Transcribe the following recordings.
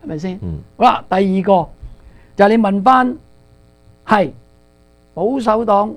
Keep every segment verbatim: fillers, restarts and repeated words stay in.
咪先？ 嗯好啦，第二個就係你問翻係保守黨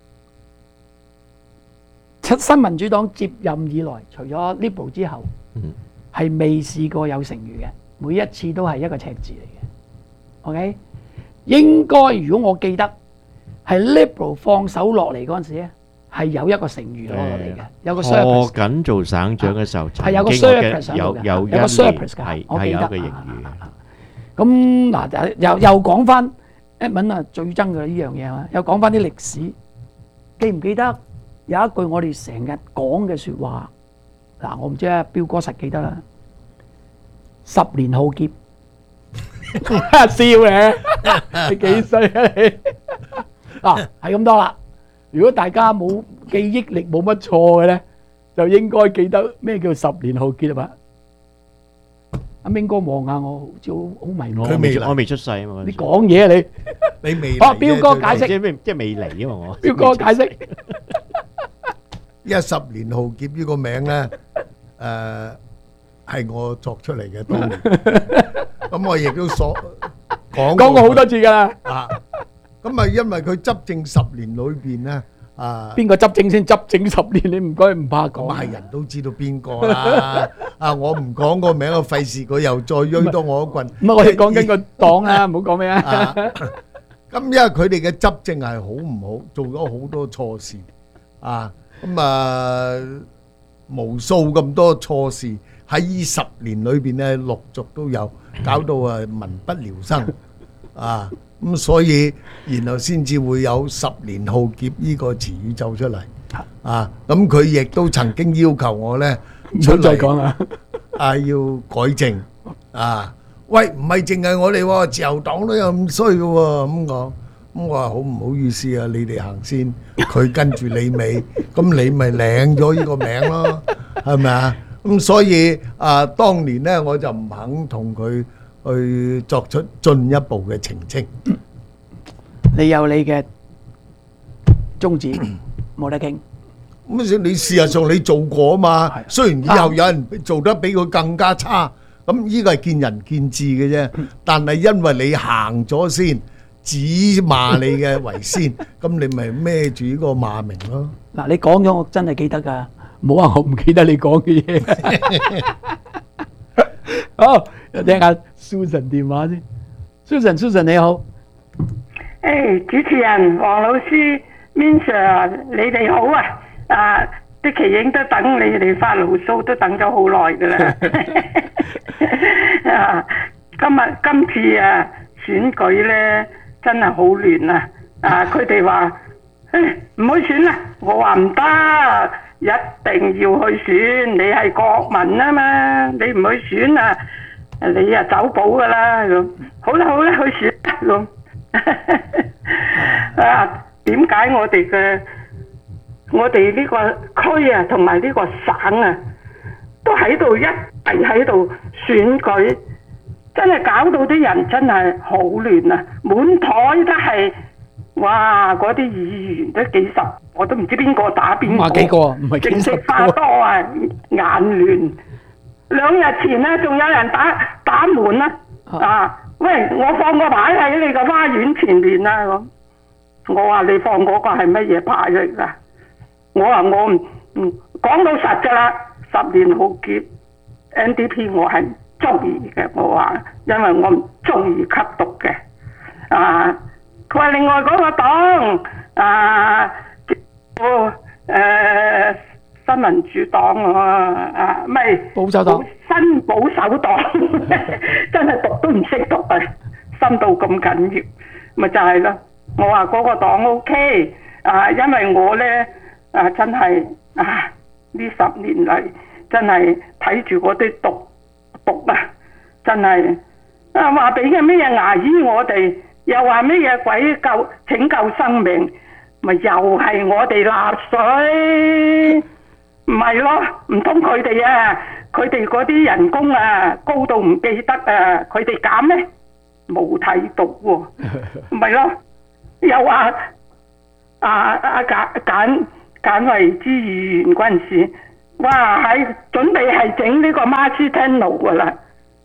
出新民主黨接任以來，除咗 Liberal 之後， 嗯係未試過有剩餘嘅，每一次都係一個赤字嚟嘅。OK，應該如果我記得係 Liberal 放手落嚟嗰陣時咧，係有一個剩餘攞落嚟嘅，有個 surplus 賀緊做省長嘅時候， 係有個曾經我記 surplus 喺度嘅， 有有一有個 surplus 㗎， 係我記得係有一個盈餘啊嘅。 啊啊咁嗱，又又講翻 Edmund 啊，最憎嘅呢樣嘢啊，又講翻啲歷史，記唔記得有一句我哋成日講嘅説話？嗱，我唔知啊，彪哥實記得啦，十年浩劫，笑你，你幾歲啊你？嗱，係咁多啦。如果大家冇記憶力冇乜錯嘅咧，就應該記得咩叫十年浩劫啊嘛。阿明哥望下我，好似好好迷我。 佢未嚟我未出世啊嘛。 你講嘢啊你？ 你未啊， 嚟彪啫最多哥解釋， 即係咩？即係未嚟啊嘛我。 彪哥解釋。 因為十年浩劫呢個名咧，誒係我作出嚟嘅當年。咁我亦都所講講過好多次㗎啦。 啊。咁啊，因為佢執政十年裏邊咧，啊， 邊個執政先執政十年？你唔該唔怕咁講。 係人都知道邊個啦。啊，我唔講個名，我費事佢又再鋥多我一棍。 唔係我哋講緊個黨啊，唔好講咩啊。 啊，咁因為佢哋嘅執政係好唔好，做咗好多錯事啊，咁啊無數咁多錯事喺呢十年裏邊咧，陸續都有，搞到啊民不聊生啊，咁所以然後先至會有十年浩劫呢個詞語走出嚟啊，咁佢亦都曾經要求我咧唔好再講啦。 啊要改正啊！喂，唔係淨係我哋喎，自由黨都有咁衰嘅喎，咁講，咁我話好唔好意思啊，你哋行先，佢跟住你尾，咁你咪領咗呢個名咯，係咪啊？咁所以啊，當年咧我就唔肯同佢去作出進一步嘅澄清。 你有你嘅宗旨，冇得傾。 咁先你事實上你做過啊嘛， 係雖然以後有人做得比佢更加差，咁呢個係見仁見智嘅啫。但係因為你行咗先，指罵你嘅為先，咁你咪孭住呢個罵名咯。 嗱，你講咗我真係記得㗎，唔好話我唔記得你講嘅嘢。好，聽下 Susan 電話先。Susan，Susan 你好。 誒，主持人黃老師 Min Sir，你哋好啊！啊，啲奇影都等你哋發牢騷，都等咗好耐噶啦。啊，今日今次啊選舉咧真係好亂啊！啊，佢哋話誒唔去選啦，我話唔得，一定要去選。你係國民啊嘛，你唔去選啊，你啊走寶噶啦咁。好啦好啦，去選咁。啊，點解我哋嘅我哋呢個區啊，同埋呢個省啊，都喺度一齊喺度選舉，真係搞到啲人真係好亂啊！滿台都係，哇！嗰啲議員都幾十，我都唔知邊個打邊五啊幾個，唔係幾正十式花個。 多啊，眼亂。兩日前咧，仲有人打打門啊！啊，喂！我放個牌喺你個花園前面啊！咁，我話你放嗰個係乜嘢牌嚟㗎？我話我唔唔講到實㗎啦，十年浩劫 N D P 我係唔中意嘅，我話因為我唔中意吸毒嘅。啊，佢話另外嗰個黨啊，哦誒新民主黨啊，啊唔係保守黨新保守黨，真係讀都唔識讀啊，深到咁緊要，咪就係咯。我話嗰個黨 O K 啊，因為我咧啊真係啊呢十年嚟真係睇住嗰啲毒毒啊，真係啊話俾嘅咩嘢牙醫我哋，又話咩嘢鬼救拯救生命，咪又係我哋納稅，唔係咯？唔通佢哋啊，佢哋嗰啲人工啊高到唔記得啊，佢哋減咩？冇睇到喎，唔係咯？又話啊啊簡簡簡慧之議員嗰陣時，哇喺準備係整呢個馬斯汀路噶啦，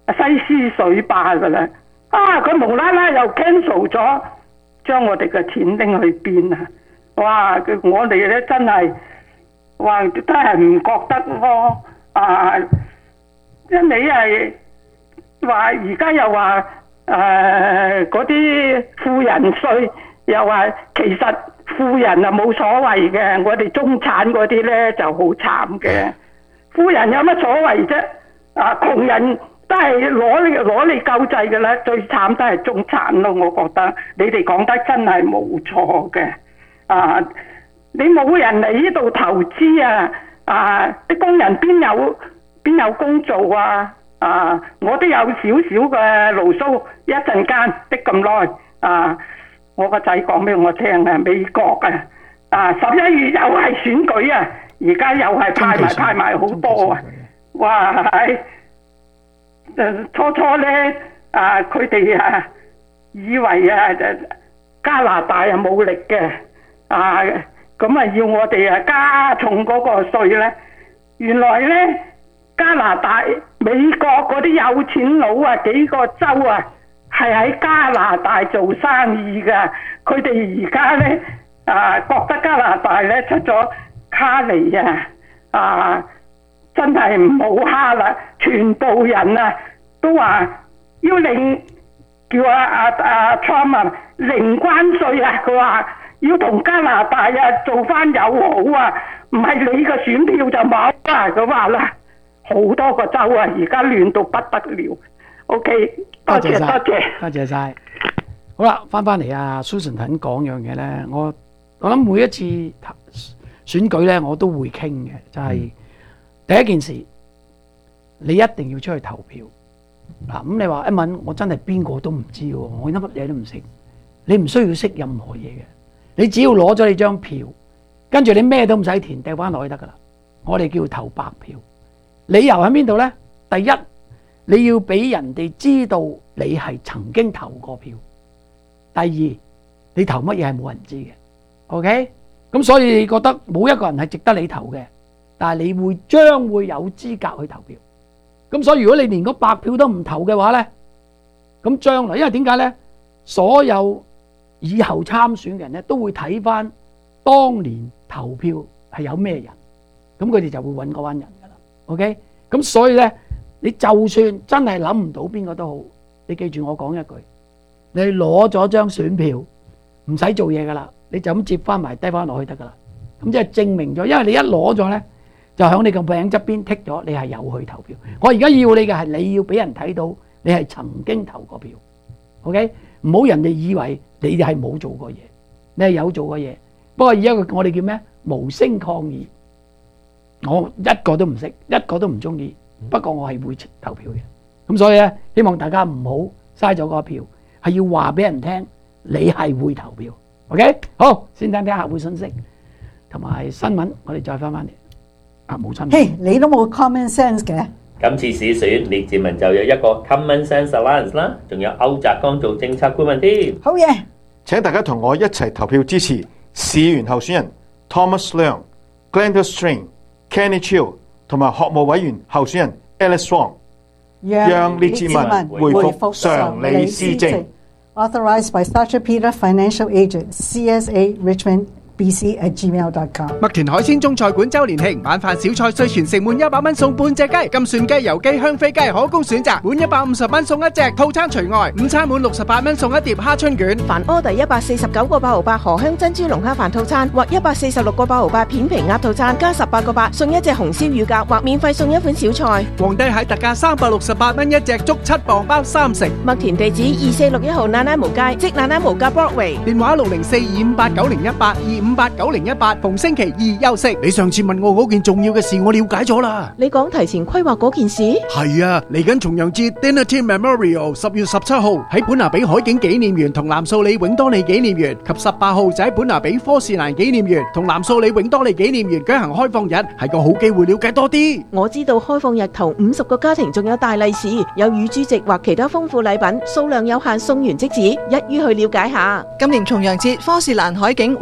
西施水壩噶啦。啊，佢無啦啦又 cancel 咗，將我哋嘅錢拎去邊啊？哇！我哋咧真係，哇，真係唔覺得咯。啊，一味係話而家又話誒嗰啲富人稅，又話其實富人啊冇所謂嘅，我哋中產嗰啲咧就好慘嘅。富人有乜所謂啫？啊，窮人都係攞你攞你救濟嘅啦，最慘都係中產咯。我覺得你哋講得真係冇錯嘅。啊，你冇人嚟呢度投資啊！啊，啲工人邊有邊有工做啊？啊，我都有少少嘅牢騷，一陣間的咁耐啊！我個仔講俾我聽啊，美國啊，啊十一月又係選舉啊，而家又係派埋派埋好多啊！哇，係誒初初咧啊，佢哋啊以為啊加拿大啊冇力嘅啊，咁啊要我哋啊加重嗰個稅咧，原來咧加拿大美國嗰啲有錢佬啊幾個州啊係喺加拿大做生意噶，佢哋而家咧啊覺得加拿大咧出咗卡尼啊啊真係唔好蝦啦，全部人啊都話要零叫阿阿阿 Trump 啊零關稅啊，佢話要同加拿大啊做翻友好啊，唔係你嘅選票就冇啦，佢話啦，好多個州啊而家亂到不得了。OK， 多謝多謝， 多謝晒。好啦，翻翻嚟啊 Susan 肯講樣嘢咧，我我諗每一次選舉咧，我都會傾嘅，就係、是嗯、第一件事，你一定要出去投票。嗱、嗯，咁你話一問，我真係邊個都唔知喎，我乜嘢都唔識。你唔需要識任何嘢嘅，你只要攞咗你張票，跟住你咩都唔使填，掉翻落去得噶啦。我哋叫投白票。理由喺邊度咧？第一，你要俾人哋知道你係曾經投過票。第二，你投乜嘢係冇人知嘅。OK， 咁所以你覺得冇一個人係值得你投嘅，但係你會將會有資格去投票。咁所以如果你連個白票都唔投嘅話咧，咁將來因為點解咧？所有以後參選嘅人咧都會睇翻當年投票係有咩人，咁佢哋就會揾嗰班人噶啦。OK， 咁所以咧，你就算真係諗唔到邊個都好，你記住我講一句，你攞咗張選票唔使做嘢噶啦，你就咁接翻埋低翻落去得噶啦。咁即係證明咗，因為你一攞咗咧，就喺你個名側邊剔咗，你係有去投票。我而家要你嘅係你要俾人睇到你係曾經投過票。OK， 唔好人哋以為你哋係冇做過嘢，你係有做過嘢。不過而家我哋叫咩？無聲抗議。我一個都唔識，一個都唔中意。不過我係會投票嘅。咁所以咧，希望大家唔好嘥咗個票，係要話俾人聽你係會投票。OK， 好，先聽聽客戶信息同埋新聞，我哋再翻翻嚟。啊，冇新聞。 嘿，你都冇 common sense 嘅。 今次市選，列治文就有一個 Common Sense Alliance 啦，仲有歐澤剛做政策顧問添。 好嘢！ 請大家同我一齊投票支持市員候選人 Thomas Leung、Glenda String、Kenny Chiu 同埋學務委員候選人 Alice Wong， 讓列治文回復常理施政。 Authorized by Sacha Peter Financial Agent C S A Richmond B C at gmail dot com。 麥田海鮮中菜館周年慶，晚飯小菜稅全城滿一百蚊送半隻雞，金蒜雞、油雞、香飛雞可供選擇，滿一百五十蚊送一隻，套餐除外。午餐滿六十八蚊送一碟蝦春卷。 凡order一百四十九個八毫八荷香珍珠龍蝦飯套餐，或一百四十六個八毫八片皮鴨套餐，加十八個八送一隻紅燒乳鴿，或免費送一款小菜。 皇帝蟹特價三百六十八蚊一隻，足七磅包三成。 麥田地址二四六一號奶奶毛街，即奶奶毛街 Broadway。 電話六零四二五八九零一八二五八九零一八，逢星期二休息。你上次問我嗰件重要嘅事，我了解咗啦。 你講提前規劃嗰件事？ 係啊，嚟緊重陽節 Dinner Team Memorial 十月十七號喺本拿比海景紀念園同藍素里永多利紀念園，及十八號就喺本拿比科士蘭紀念園同藍素里永多利紀念園舉行開放日，係個好機會了解多啲。 我知道開放日頭五十個家庭仲有大利是，有乳豬席或其他豐富禮品，數量有限，送完即止，一於去了解下。 今年重陽節科士蘭海景永多利紀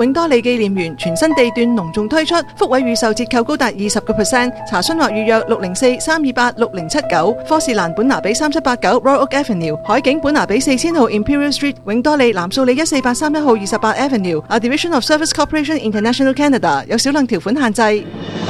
紀念園全新地段隆重推出，福位預售折扣高達二十個 percent， 查詢或預約六零四三二八六零七九，科士蘭本拿比三七八九 Royal Oak Avenue， 海景本拿比四千號 Imperial Street， 永多利藍素里一四八三一號二十八 Avenue，A Division of Service Corporation International Canada， 有少量條款限制。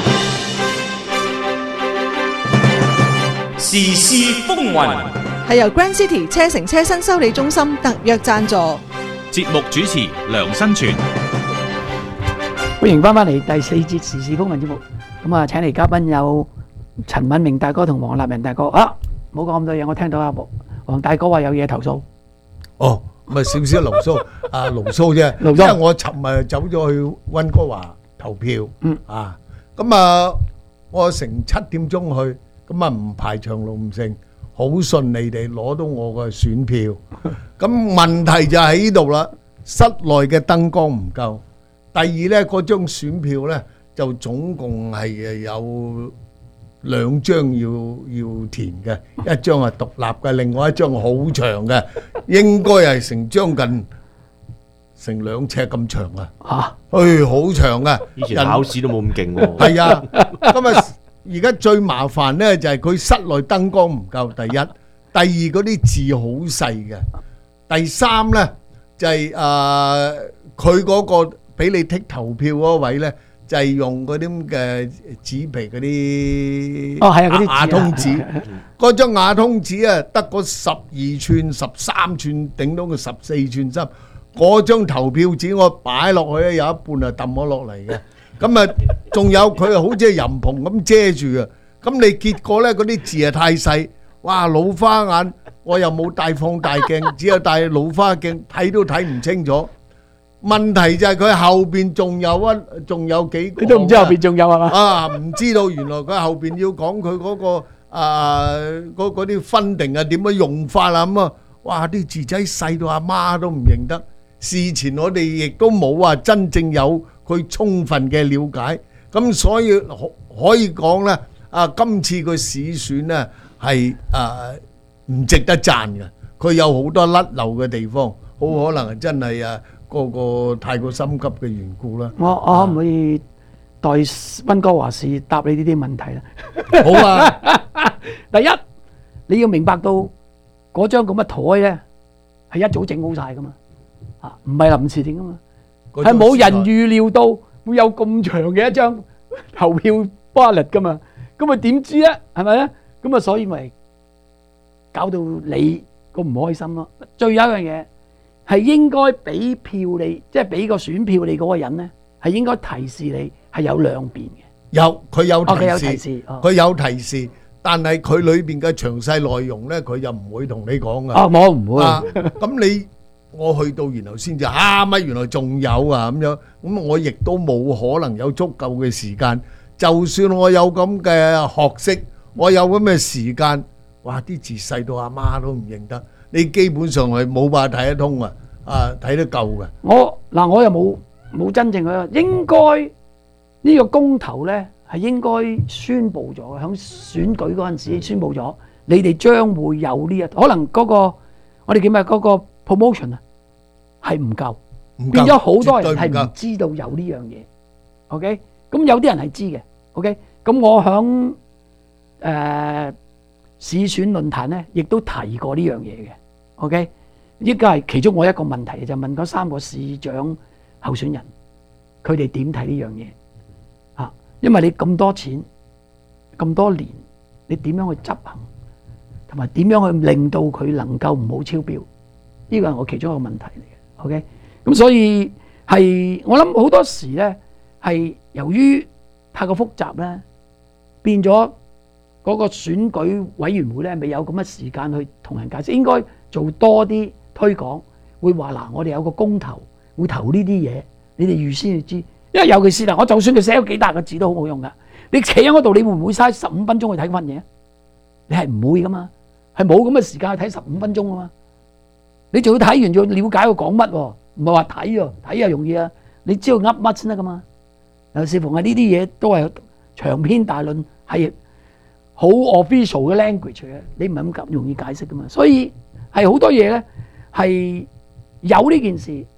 時事風雲係由 Grand City 車城車新修理中心特約贊助。 節目主持梁新全， 歡迎翻返嚟第四節時事風雲節目。咁啊，請嚟嘉賓有陳敏明大哥同黃立明大哥。啊，唔好講咁多嘢，我聽到阿黃大哥話有嘢投訴。 哦，咪少少牢騷，啊牢騷啫。 牢騷因為我尋日走咗去溫哥華投票， 嗯啊，咁啊，我成七點鐘去。咁啊唔排長龍唔成，好順利地攞到我個選票。咁問題就喺呢度啦，室內嘅燈光唔夠。第二呢，嗰張選票呢，就總共係誒有兩張要要填嘅，一張係獨立嘅，另外一張好長嘅，應該係成將近成兩尺咁長啊！嚇，誒好長啊！ 以前考試都冇咁勁喎。 係啊，今日。而家最麻煩呢就係佢室內燈光唔夠，第一，第二嗰啲字好細嘅，第三呢就係誒佢嗰個俾你剔投票嗰位呢，就係用嗰啲咁嘅紙皮嗰啲哦係啊嗰啲瓦通紙，嗰張瓦通紙啊得個十二寸、十三寸，頂到個十四寸深，嗰張投票紙我擺落去咧有一半啊抌咗落嚟嘅。咁啊，仲有佢好似係淫蓬咁遮住嘅，咁你結果咧嗰啲字啊太細，哇老花眼，我又冇帶放大鏡，只有帶老花鏡，睇都睇唔清楚。問題就係佢後邊仲有啊，仲有幾個， 你都唔知後邊仲有係嘛？ 啊，唔知道原來佢後邊要講佢嗰個啊嗰嗰啲分定啊點樣用法啊咁啊，哇啲字仔細到阿媽都唔認得。事前我哋亦都冇話真正有佢充分嘅了解，咁所以可可以講咧，啊今次個市選咧係啊唔值得讚嘅，佢有好多甩漏嘅地方，好可能係真係啊個個太過心急嘅緣故啦。 我我可唔可以代溫哥華市答你呢啲問題咧？ 好啊， 第一你要明白到嗰張咁嘅台咧係一早整好晒噶嘛。啊，唔係臨時整噶嘛，係冇人預料到會有咁長嘅一張投票 ballot 噶嘛，咁咪點知咧？係咪咧？咁啊，所以咪搞到你個唔開心咯。最有一樣嘢係應該俾票你，即係俾個選票你嗰個人咧，係應該提示你係有兩邊嘅。 有，佢有哦，佢有提提示， 示，哦， 佢有提示，但係佢裏邊嘅詳細內容咧，佢又唔會同你講噶。 啊，我唔會。 啊，咁你。我去到然後先至啊乜原來仲有啊咁樣，咁我亦都冇可能有足夠嘅時間。就算我有咁嘅學識，我有咁嘅時間，哇啲字細到阿媽都唔認得，你基本上係冇辦法睇得通啊，啊睇得夠嘅。 我嗱我又冇冇真正嘅，應該呢個公投咧係應該宣佈咗，響選舉嗰陣時宣佈咗，你哋將會有呢一可能嗰個我哋叫咩嗰個。promotion 啊，係唔夠，變咗好多人係唔知道有呢樣嘢。OK，咁有啲人係知嘅。OK，咁我響誒市選論壇咧，亦都提過呢樣嘢嘅。OK，呢個係其中我一個問題，就問嗰三個市長候選人，佢哋點睇呢樣嘢啊？因為你咁多錢，咁多年，你點樣去執行，同埋點樣去令到佢能夠唔好超標？呢個係我其中一個問題嚟嘅。OK，咁所以係我諗好多時咧係由於太過複雜咧，變咗嗰個選舉委員會咧未有咁嘅時間去同人解釋，應該做多啲推廣，會話嗱，我哋有個公投，會投呢啲嘢，你哋預先要知，因為尤其是嗱，我就算佢寫咗幾大個字都好冇用噶，你企喺嗰度，你會唔會嘥十五分鐘去睇份嘢？你係唔會噶嘛，係冇咁嘅時間去睇十五分鐘啊嘛。你仲要睇完，仲要了解佢講乜喎？唔係話睇喎，睇又容易啊！你知道噏乜先得噶嘛？尤其是逢係呢啲嘢都係長篇大論，係好 official 嘅 language 嘅，你唔係咁容易解釋噶嘛。所以係好多嘢咧係有呢件事，覺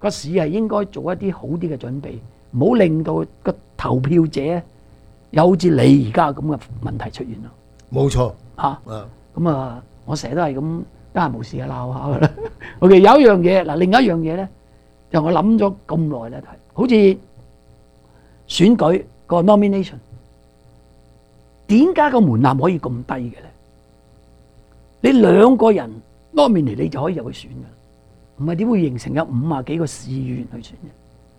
個市係應該做一啲好啲嘅準備，唔好令到個投票者有好似你而家咁嘅問題出現咯。 冇錯嚇，咁啊，我成日都係咁得閒無事啊鬧下噶啦。OK， 有一樣嘢嗱，另一樣嘢咧，就我諗咗咁耐咧，好似選舉個 nomination， 點解個門檻可以咁低嘅咧？你兩個人 nominate 你就可以入去選噶，唔係點會形成有五啊幾個市議員去選嘅？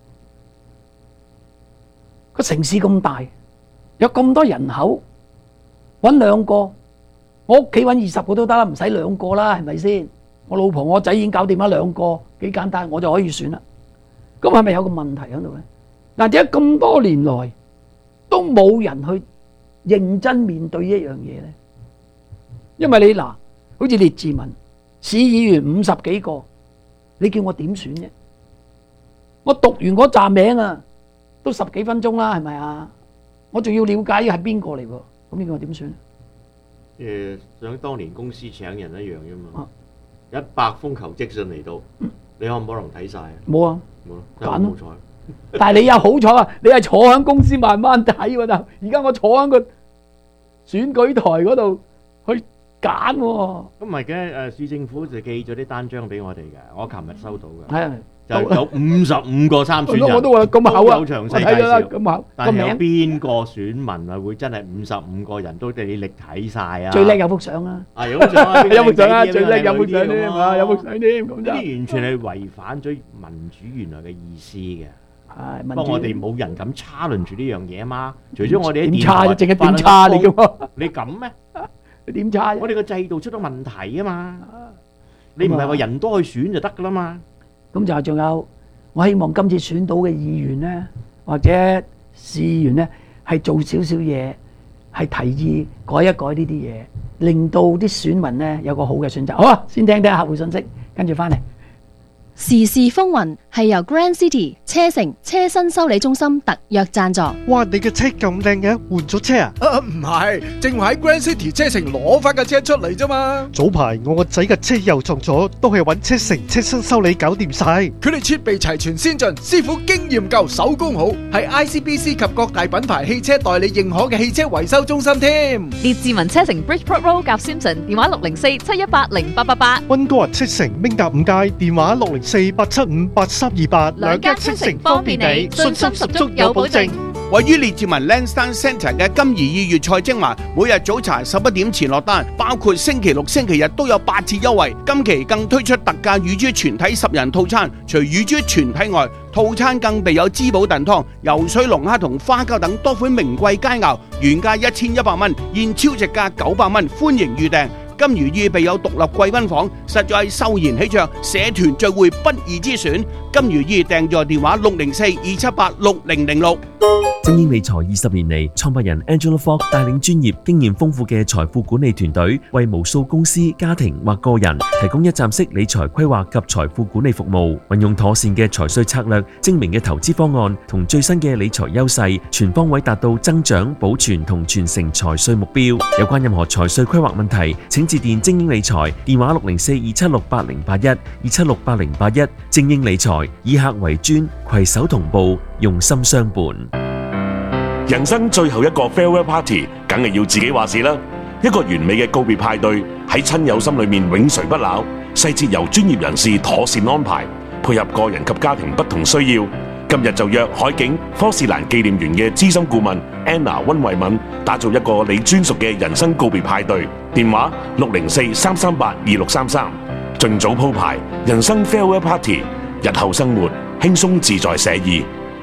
個城市咁大，有咁多人口，揾兩個，我屋企揾二十個都得啦，唔使兩個啦，係咪先？我老婆我仔已經搞掂啦，兩個幾簡單，我就可以選啦。咁係咪有個問題喺度咧？嗱，點解咁多年來都冇人去認真面對一樣嘢咧？因為你嗱，好似列治文市議員五十幾個，你叫我點選啫？我讀完嗰紮名啊，都十幾分鐘啦，係咪啊？我仲要了解係邊個嚟喎？咁呢個點算？ 誒，想當年公司請人一樣啫嘛，一百封求職信嚟到，你可唔可能睇晒啊？ 冇啊， 冇咯，真係好彩。 但係你有好彩啊！你係坐喺公司慢慢睇喎，就而家我坐喺個選舉台嗰度去揀喎。 咁唔係嘅，誒市政府就寄咗啲單張俾我哋嘅，我琴日收到嘅。 係啊。 就有五十五個參選人， 我都話咁厚啊， 有詳細介紹。 咁厚， 但係有邊個選民啊會真係五十五個人都你力睇晒啊？ 最叻有幅相啊！ 啊有幅相啊， 有幅相啊，最叻有幅相添啊，有幅相添咁就。 呢啲完全係違反咗民主原來嘅意思嘅。 係， 不過我哋冇人敢challenge住呢樣嘢啊嘛。除咗我哋啲點差啫，淨係點差你嘅喎？ 你咁咩？ 你點差？ 我哋個制度出咗問題啊嘛。你唔係話人多去選就得噶啦嘛。 咁就仲有。我希望今次選到嘅議員呢，或者市議員呢，係做少少嘢，係提議改一改呢啲嘢，令到啲選民呢有個好嘅選擇。好啊，先聽聽客戶信息，跟住翻嚟。 時事風雲係由 Grand City 車城車身修理中心特約贊助。 哇！你嘅車咁靚嘅，換咗車啊？ 啊，唔係，正話喺 Grand City 車城攞翻架車出嚟啫嘛。 早排我個仔嘅車又撞咗，都係揾車城車身修理搞掂晒。 佢哋設備齊全先進，師傅經驗夠，手工好，係 I C B C 及各大品牌汽車代理認可嘅汽車維修中心添。 列治文車城 Bridgeport Road 夾 Simpson， 電話六零四七一八零八八八。 溫哥華車城明達五街，電話六零四八七五八三二八。 兩間車城方便你，信心十足有保證。 位於列治文 Lansdowne Centre 嘅金怡意粵菜精華，每日早茶十一點前落單，包括星期六、星期日都有八折優惠。今期更推出特價乳豬全體十人套餐，除乳豬全體外，套餐更備有滋補燉湯、游水龍蝦同花膠等多款名貴佳肴，原價一千一百蚊，現超值價九百蚊，歡迎預訂。金魚意備有獨立貴賓房，實在係秀賢喜鵲，社團聚會不二之選。金魚意訂座電話六零四二七八六零零六。 精英理財二十年嚟，創辦人 Angela Fogg 帶領專業、經驗豐富嘅財富管理團隊，為無數公司、家庭或個人提供一站式理財規劃及財富管理服務。運用妥善嘅財稅策略、精明嘅投資方案同最新嘅理財優勢，全方位達到增長、保存同傳承財稅目標。有關任何財稅規劃問題，請致電精英理財，電話六零四二七六八零八一二七六八零八一。精英理財以客為尊，攜手同步，用心相伴。 人生最後一個 farewell party，梗係要自己話事啦。一個完美嘅告別派對，喺親友心裏面永垂不朽。細節由專業人士妥善安排，配合個人及家庭不同需要。今日就約海景科士蘭紀念園嘅資深顧問 Anna 溫慧敏，打造一個你專屬嘅人生告別派對。電話六零四三三八二六三三，盡早鋪排人生 farewell party，日後生活輕鬆自在寫意。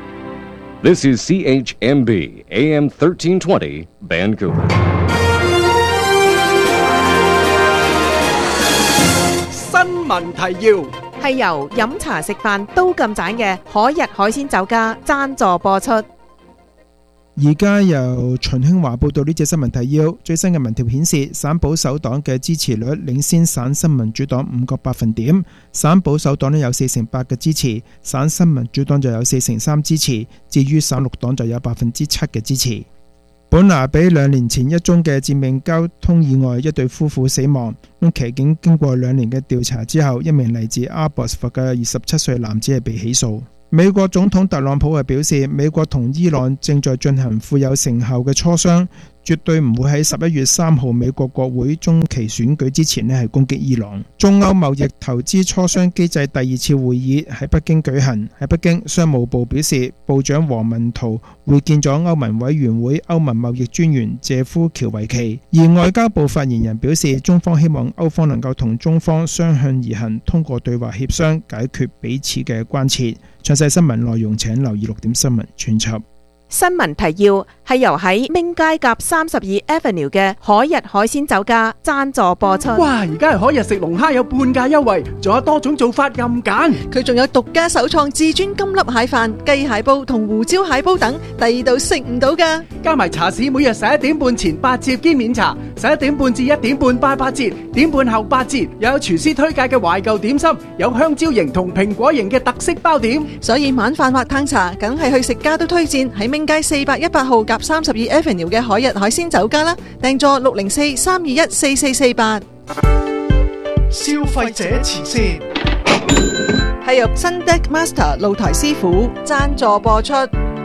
This is C H M B A M thirteen twenty Vancouver。 新聞提要係由飲茶食飯都咁盞嘅海逸海鮮酒家贊助播出。 而家由秦興華報道呢隻新聞提要。最新嘅民調顯示，省保守黨嘅支持率領先省新民主黨五個百分點。省保守黨呢有四成八嘅支持，省新民主黨就有四成三支持，至於省綠黨就有百分之七嘅支持。 本拿比兩年前一宗嘅致命交通意外，一對夫婦死亡。咁期警經過兩年嘅調查之後，一名嚟自阿博斯福嘅二十七歲男子係被起訴。美國總統特朗普係表示，美國同伊朗正在進行富有成效嘅磋商，絕對唔會喺十一月三號美國國會中期選舉之前呢係攻擊伊朗。中歐貿易投資磋商機制第二次會議喺北京舉行。喺北京，商務部表示，部長王文濤會見咗歐盟委員會歐盟貿易專員謝夫喬維奇，而外交部發言人表示，中方希望歐方能夠同中方相向而行，通過對話協商解決彼此嘅關切。詳細新聞內容請留意六點新聞專輯。 新聞提要係由喺明街夾三十二 Avenue 嘅海日海鮮酒家贊助播出。 哇！而家係海日食龍蝦有半價優惠，仲有多種做法任揀。 佢仲有獨家首創至尊金粒蟹飯、雞蟹煲同胡椒蟹煲等，第二度食唔到㗎。 加埋茶市每日十一點半前八折兼免茶，十一點半至一點半八八折，點半後八折。又有廚師推介嘅懷舊點心，有香蕉型同蘋果型嘅特色包點。 所以晚飯或嘆茶，梗係去食家都推薦喺明街四百一八號夾三十二 Avenue 嘅海日海鮮酒家啦，訂座六零四三二一四四四八。 消費者前線係由新 Deck Master 露台師傅贊助播出。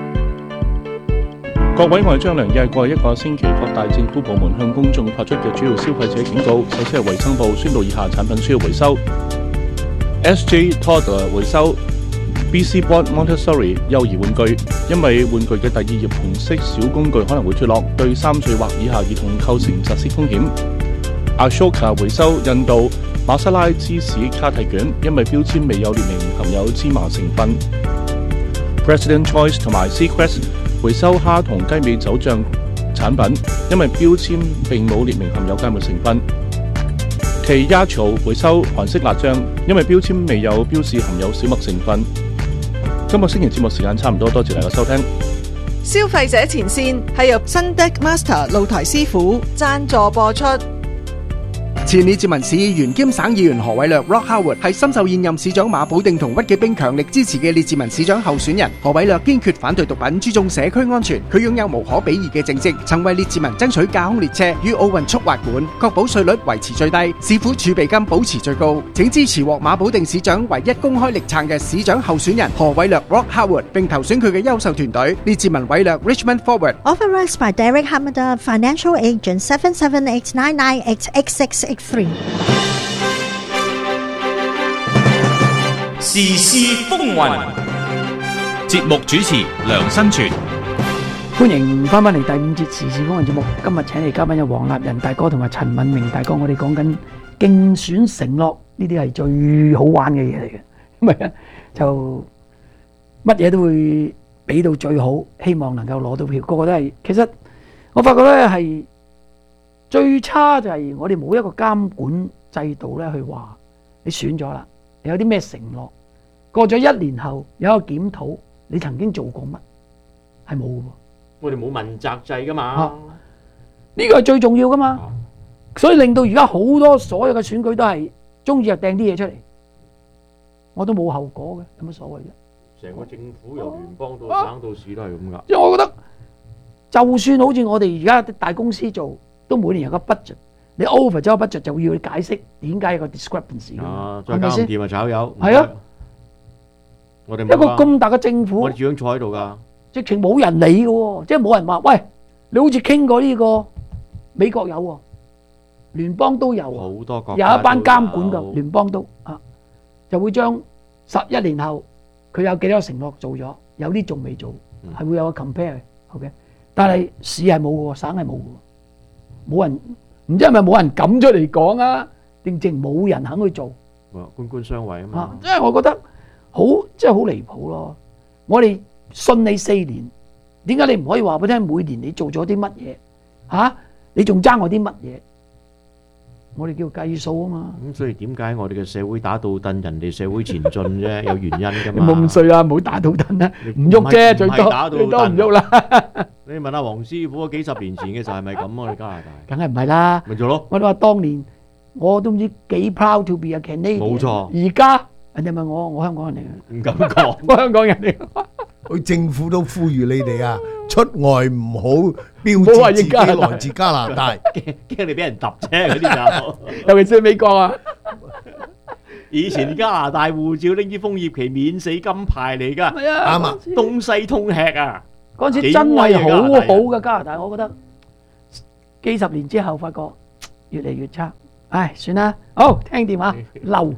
各位，我係張良，又係過去一個星期各大政府部門向公眾發出嘅主要消費者警告。首先係衛生部宣布以下產品需要回收 ：S J Toddler 回收。B C Board Montessori 幼兒玩具，因為玩具嘅第二頁紅色小工具可能會脫落，對三歲或以下兒童構成窒息風險。Ashoka 回收印度馬沙拉芝士卡提卷，因為標籤未有列明含有芝麻成分。President Choice 同埋 Seacrest 回收蝦同雞尾酒醬產品，因為標籤並冇列明含有芥末成分。奇亞草回收韓式辣醬，因為標籤未有標示含有小麥成分。今個星期節目時間差唔多，多謝大家收聽。 消費者前線係由新 Deck Master 露台師傅贊助播出。 前列治文市議員兼省議員何偉略 Rock Howard 係深受現任市長馬寶定同屈紀冰強力支持嘅列治文市長候選人。何偉略堅決反對毒品，注重社區安全。佢擁有無可比擬嘅政績，曾為列治文爭取架空列車與奧運速滑館，確保稅率維持最低，市府儲備金保持最高。請支持獲馬寶定市長唯一公開力撐嘅市長候選人何偉略 Rock Howard， 並投選佢嘅優秀團隊列治文偉略 Richmond Forward。 Authorized by Derek Hamada, Financial Agent seven seven eight nine nine eight eight six eight three。 時事風雲，節目主持梁新全。 歡迎翻返嚟第五節時事風雲節目。今日請嚟嘉賓有黃立仁大哥同埋陳敏明大哥，我哋講緊競選承諾，呢啲係最好玩嘅嘢嚟嘅，因為就乜嘢都會俾到最好，希望能夠攞到票，個個都係。其實我發覺咧係最差就係我哋冇一個監管制度咧，去話你選咗啦，你有啲咩承諾，過咗一年後有一個檢討，你曾經做過乜？係冇嘅。 我哋冇問責制噶嘛， 啊，呢個係最重要噶嘛，啊，所以令到而家好多所有嘅選舉都係中意就掟啲嘢出嚟，我都冇後果嘅，有乜所謂啫？ 成個政府由聯邦到省到市都係咁噶。 即係我覺得，就算好似我哋而家啲大公司做，都每年有個 budget，你 over 咗個 budget 就會要你解釋點解有個 discrepancy。 啊，再搞唔掂啊，炒魷。 係啊， 我哋一個咁大嘅政府， 我哋主坐喺度㗎。 直情冇人理嘅喎，即係冇人話，喂，你好似傾過呢個美國有喎，聯邦都有， 好多國有一班監管嘅聯邦都啊，就會將十一年後佢有幾多個承諾做咗，有啲仲未做，係、嗯、會有個 compare，OK， 但係市係冇嘅，省係冇嘅，冇人唔知係咪冇人敢出嚟講啊，定正冇人肯去做， 官官相衛啊嘛， 即係我覺得好，即係好離譜咯，我哋。信你四年，點解你唔可以話俾我聽每年你做咗啲乜嘢？嚇，你仲爭我啲乜嘢？我哋叫計數啊嘛。 咁所以點解我哋嘅社會打倒凳，人哋社會前進啫？有原因㗎嘛。 冇咁衰啊，唔好打倒凳啦，唔喐啫，最多最多唔喐啦。 你問下黃師傅，幾十年前嘅時候係咪咁啊？我哋加拿大。 梗係唔係啦。 咪做咯。 我哋話當年我都唔知幾 proud to be a Canadian。 冇錯。 而家人哋問我，我香港人嚟嘅。 唔敢講， 我香港人嚟。 佢政府都呼籲你哋啊，出外唔好標唔好話誌自己加拿大來自加拿大。 驚驚你俾人揼啫，嗰啲就尤其是美國啊。 以前加拿大護照拎支楓葉旗免死金牌嚟㗎， 係啊啱啊， 東西通吃啊！ 嗰陣時真係好好嘅加拿大，我覺得幾十年之後發覺越嚟越差。唉，算啦，好聽電話，劉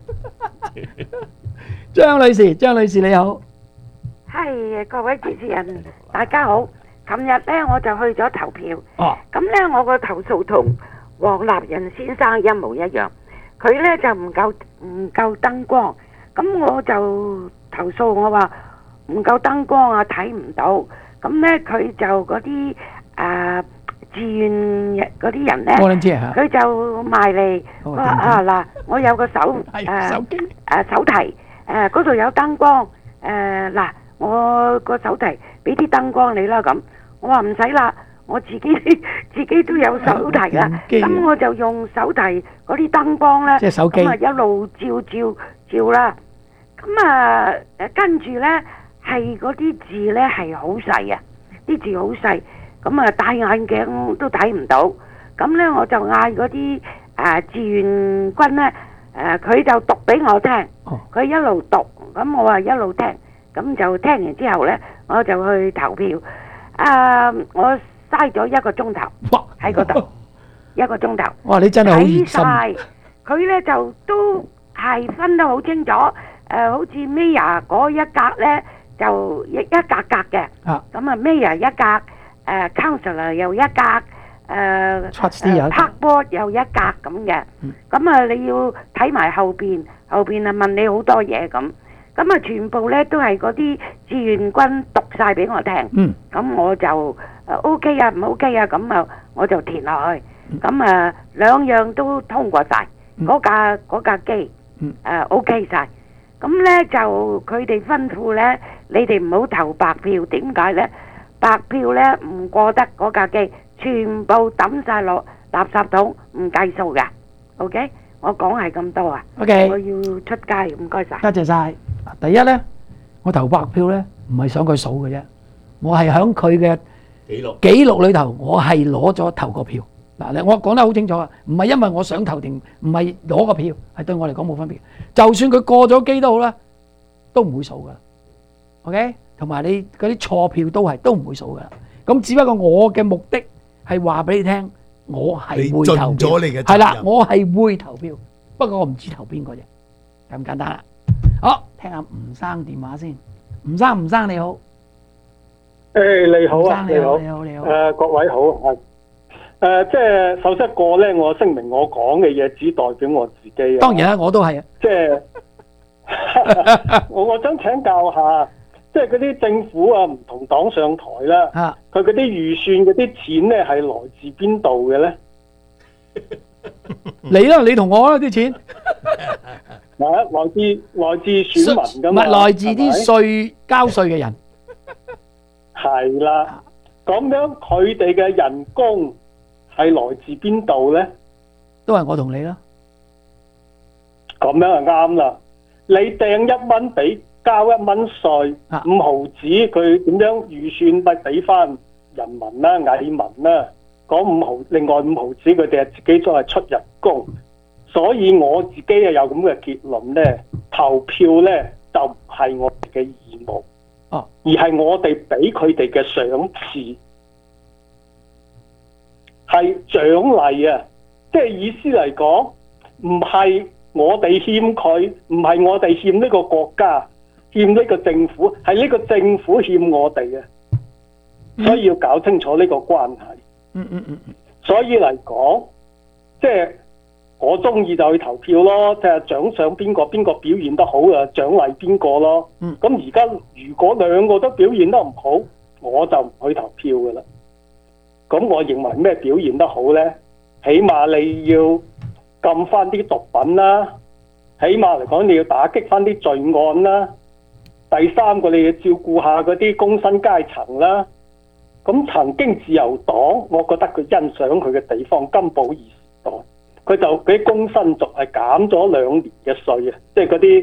張女士，張女士你好， 係各位主持人，大家好。琴日咧我就去咗投票， 哦， 咁咧我個投訴同黃立仁先生一模一樣，佢咧就唔夠唔夠燈光，咁我就投訴我話唔夠燈光啊，睇唔到，咁咧佢就嗰啲誒志願嗰啲人咧，佢就埋嚟話啊嗱，我有個手誒手機誒手提誒嗰度有燈光誒嗱，我個手提俾啲燈光你啦咁，我話唔使啦，我自己自己都有手提啦，咁我就用手提嗰啲燈光咧，咁啊一路照照照啦，咁啊誒跟住咧係嗰啲字咧係好細啊，啲字好細。咁啊，戴眼鏡都睇唔到，咁咧我就嗌嗰啲誒志願軍咧，誒佢就讀俾我聽，佢一路讀，咁我話一路聽，咁就聽完之後咧，我就去投票，誒我嘥咗一個鐘頭喺嗰度，一個鐘頭， 哇！你真係好熱心。 睇曬，佢咧就都係分得好清楚，誒好似 Mayor 嗰一格咧就一一格格嘅，咁啊 Mayor 一格。誒 councillor 又一格，誒 park board 又一格咁嘅，咁啊你要睇埋後邊，後邊啊問你好多嘢咁，咁啊全部咧都係嗰啲志願軍讀晒俾我聽，咁我就誒 OK 啊唔 OK 啊，咁啊我就填落去，咁啊兩樣都通過晒，嗰架嗰架機誒 OK 晒，咁咧就佢哋吩咐咧，你哋唔好投白票，點解咧？白票咧唔過得嗰架機，全部抌晒落垃圾桶，唔計數㗎。OK，我講係咁多啊。 OK， 我要出街，唔該晒。 多謝晒。第一咧，我投白票咧，唔係想佢數嘅啫，我係響佢嘅記錄記錄裏頭，我係攞咗投個票。嗱，我講得好清楚啊，唔係因為我想投定，唔係攞個票，係對我嚟講冇分別。就算佢過咗機都好啦，都唔會數噶。OK。同埋你嗰啲錯票都係都唔會數噶，咁只不過我嘅目的係話俾你聽，我係會投票，係啦，我係會投票，不過我唔知投邊個啫，咁簡單啦。好，聽下吳生電話先，吳生，吳生你好， 誒你好啊， 你好，你好，你好， 誒各位好啊，誒即係首先一個咧，我聲明我講嘅嘢只代表我自己啊， 當然啦，我都係啊， 即係我我想請教下。即係嗰啲政府啊，唔同黨上台啦，佢嗰啲預算嗰啲錢咧係來自邊度嘅咧？ 你啦，你同我啦啲錢， 嗱，來自來自選民㗎嘛， 唔係來自啲稅交稅嘅人， 係啦。咁樣佢哋嘅人工係來自邊度咧？ 都係我同你啦。 咁樣就啱啦。你掟一蚊俾。交一蚊稅，五毫子佢點樣預算咪俾翻人民啦、蟻民啦？嗰五毫，另外五毫子佢哋係自己再係出人工，所以我自己係有咁嘅結論咧，投票咧就唔係我哋嘅義務， 哦， 而係我哋俾佢哋嘅賞賜，係獎勵啊！即係意思嚟講，唔係我哋欠佢，唔係我哋欠呢個國家。欠呢個政府係呢個政府欠我哋嘅，所以要搞清楚呢個關係。 嗯嗯嗯。 所以嚟講，即係我中意就去投票咯，即係獎賞邊個邊個表現得好啊，獎勵邊個咯。 嗯。 咁而家如果兩個都表現得唔好，我就唔去投票噶啦。咁我認為咩表現得好呢？起碼你要禁翻啲毒品啦，起碼嚟講你要打擊翻啲罪案啦。第三個你要照顧下嗰啲工薪階層啦。咁曾經自由黨，我覺得佢欣賞佢嘅地方金寶二時代，佢就俾工薪族係減咗兩年嘅稅啊，即係嗰啲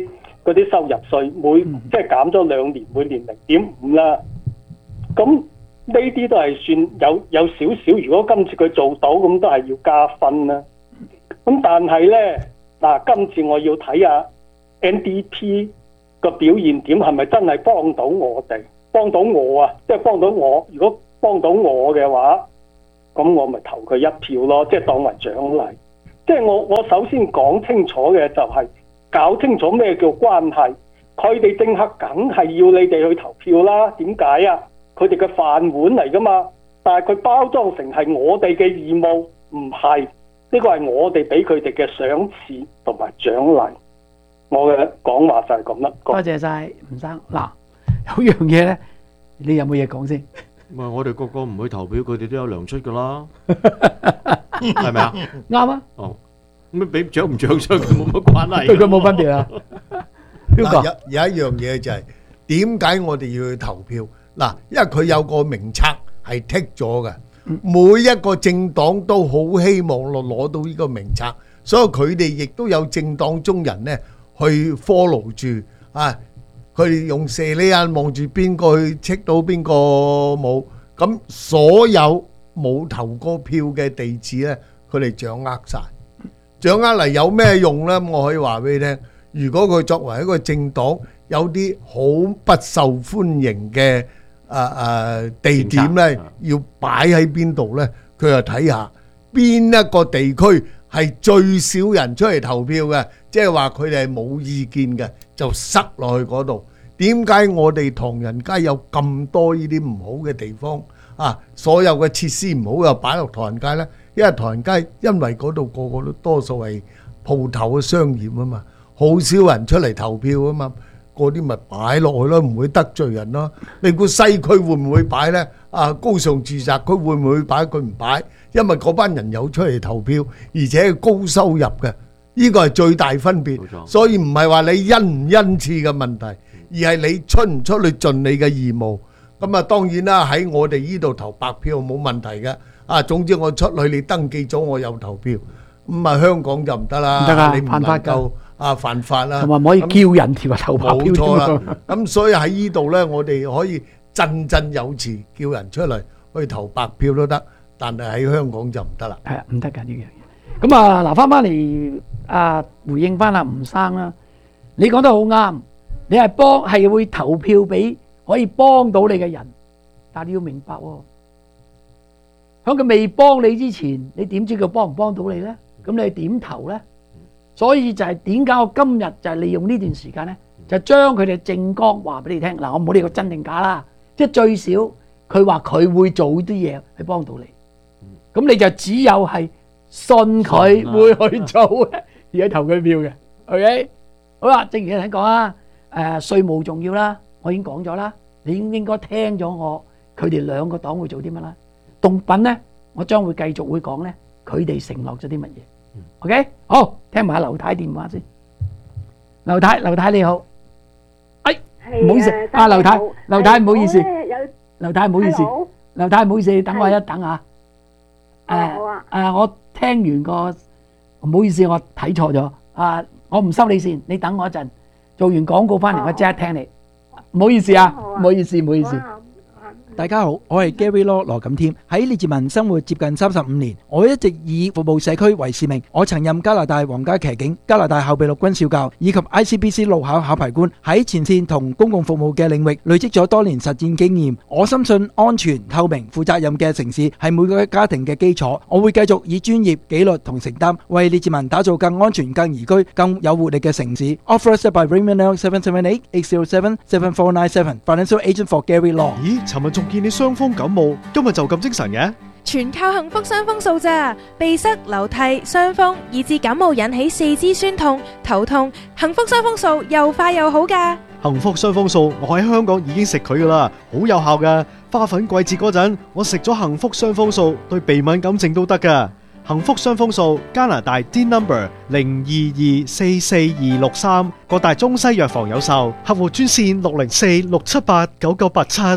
嗰啲收入稅，每即係減咗兩年，每年零點五啦。咁呢啲都係算有有少少。如果今次佢做到，咁都係要加分啦。咁但係咧，嗱，今次我要睇下 N D P 個表現點，係咪真係幫到我哋？幫到我啊，即係幫到我。如果幫到我嘅話，咁我咪投佢一票咯，即係當為獎勵。即係我我首先講清楚嘅就係搞清楚咩叫關係。佢哋政客梗係要你哋去投票啦。點解啊？佢哋嘅飯碗嚟噶嘛。但係佢包裝成係我哋嘅義務，唔係。呢個係我哋俾佢哋嘅賞賜同埋獎勵。我嘅講話就係咁啦。 多謝晒吳生。嗱，有樣嘢咧，你有冇嘢講先？ 唔係我哋個個唔去投票，佢哋都有糧出噶啦，係咪啊？ 啱啊！ 哦，咁俾獎唔獎賞佢冇乜關係， 對佢冇分別啊。 嗱，有有一樣嘢就係點解我哋要去投票？嗱，因為佢有個名冊係剔咗嘅，每一個政黨都好希望攞攞到呢個名冊，所以佢哋亦都有政黨中人咧去 follow 住啊。佢哋用射呢眼望住邊個去 check 到邊個冇，咁所有冇投過票嘅地址咧，佢哋掌握晒。掌握嚟有咩用咧？我可以話俾你聽，如果佢作為一個政黨，有啲好不受歡迎嘅誒誒地點咧，要擺喺邊度咧？佢就睇下邊一個地區係最少人出嚟投票嘅，即係話佢哋係冇意見嘅，就塞落去嗰度。點解我哋唐人街有咁多呢啲唔好嘅地方啊？所有嘅設施唔好又擺落唐人街呢？因為唐人街因為嗰度個個都多數係鋪頭嘅商業啊嘛，好少人出嚟投票啊嘛，嗰啲咪擺落去咯，唔會得罪人咯。你估西區會唔會擺呢？啊，高尚住宅區會唔會擺？佢唔擺，因為嗰班人有出嚟投票，而且係高收入嘅，呢個係最大分別。所以唔係話你恩唔恩賜嘅問題，而係你出唔出去盡你嘅義務。咁啊，當然啦，喺我哋呢度投白票冇問題嘅。啊，總之我出去你登記咗，我有投票。咁啊，香港就唔得啦， 唔得啊， 你唔能夠啊犯法啦， 同埋唔可以叫人條投白票。 冇錯啦。咁所以喺呢度咧，我哋可以振振有詞，叫人出嚟去投白票都得，但係喺香港就唔得啦。 係啊，唔得㗎呢樣嘢。咁啊，嗱，翻翻嚟啊，回應翻阿吳生啦，你講得好啱。你係幫係會投票俾可以幫到你嘅人，但係你要明白喎，喺佢未幫你之前，你點知佢幫唔幫到你咧？咁你係點投咧？所以就係點解我今日就係利用呢段時間咧，就將佢哋政綱話俾你聽。嗱，我冇理個真定假啦，即係最少佢話佢會做啲嘢去幫到你，咁你就只有係信佢會去做咧，而家投佢票嘅。OK， 好啦，正如你聽講啊。誒稅務重要啦，我已經講咗啦，你應應該聽咗我，佢哋兩個黨會做啲乜啦？毒品咧，我將會繼續會講咧，佢哋承諾咗啲乜嘢 ？OK， 好，聽埋劉太電話先。劉太，劉太你好，哎，唔好意思，啊劉太，劉太唔好意思，劉太唔好意思，劉太唔好意思，你等我一等啊。誒誒，我聽完個唔好意思，我睇錯咗啊，我唔收你線，你等我一陣。做完廣告翻嚟，我即刻聽你。唔好意思啊，唔好意思，唔好意思。 大家好，我係 Gary Law 羅錦添，喺列治文生活接近三十五年，我一直以服務社區為使命。我曾任加拿大皇家騎警、加拿大後備陸軍少校以及 I C B C 路考考牌官，喺前線同公共服務嘅領域累積咗多年實戰經驗。我深信安全、透明、負責任嘅城市係每個家庭嘅基礎。我會繼續以專業、紀律同承擔，為列治文打造更安全、更宜居、更有活力嘅城市。Offered by Raymond L seven seven eight eight zero seven seven four nine seven Financial Agent for Gary Law。 咦，尋日仲見你傷風感冒，今日就咁精神嘅？ 全靠幸福傷風素咋，鼻塞、流涕、傷風，以至感冒引起四肢酸痛、頭痛，幸福傷風素又快又好噶。 幸福傷風素，我喺香港已經食佢噶啦，好有效噶。花粉季節嗰陣，我食咗幸福傷風素，對鼻敏感症都得噶。幸福傷風素，加拿大 D number 零二二四四二六三，各大中西藥房有售，客戶專線六零四六七八九九八七。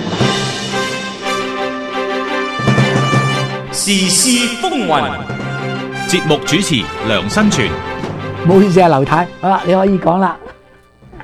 時事風雲，節目主持梁新全。 唔好意思啊，劉太，好啦，你可以講啦。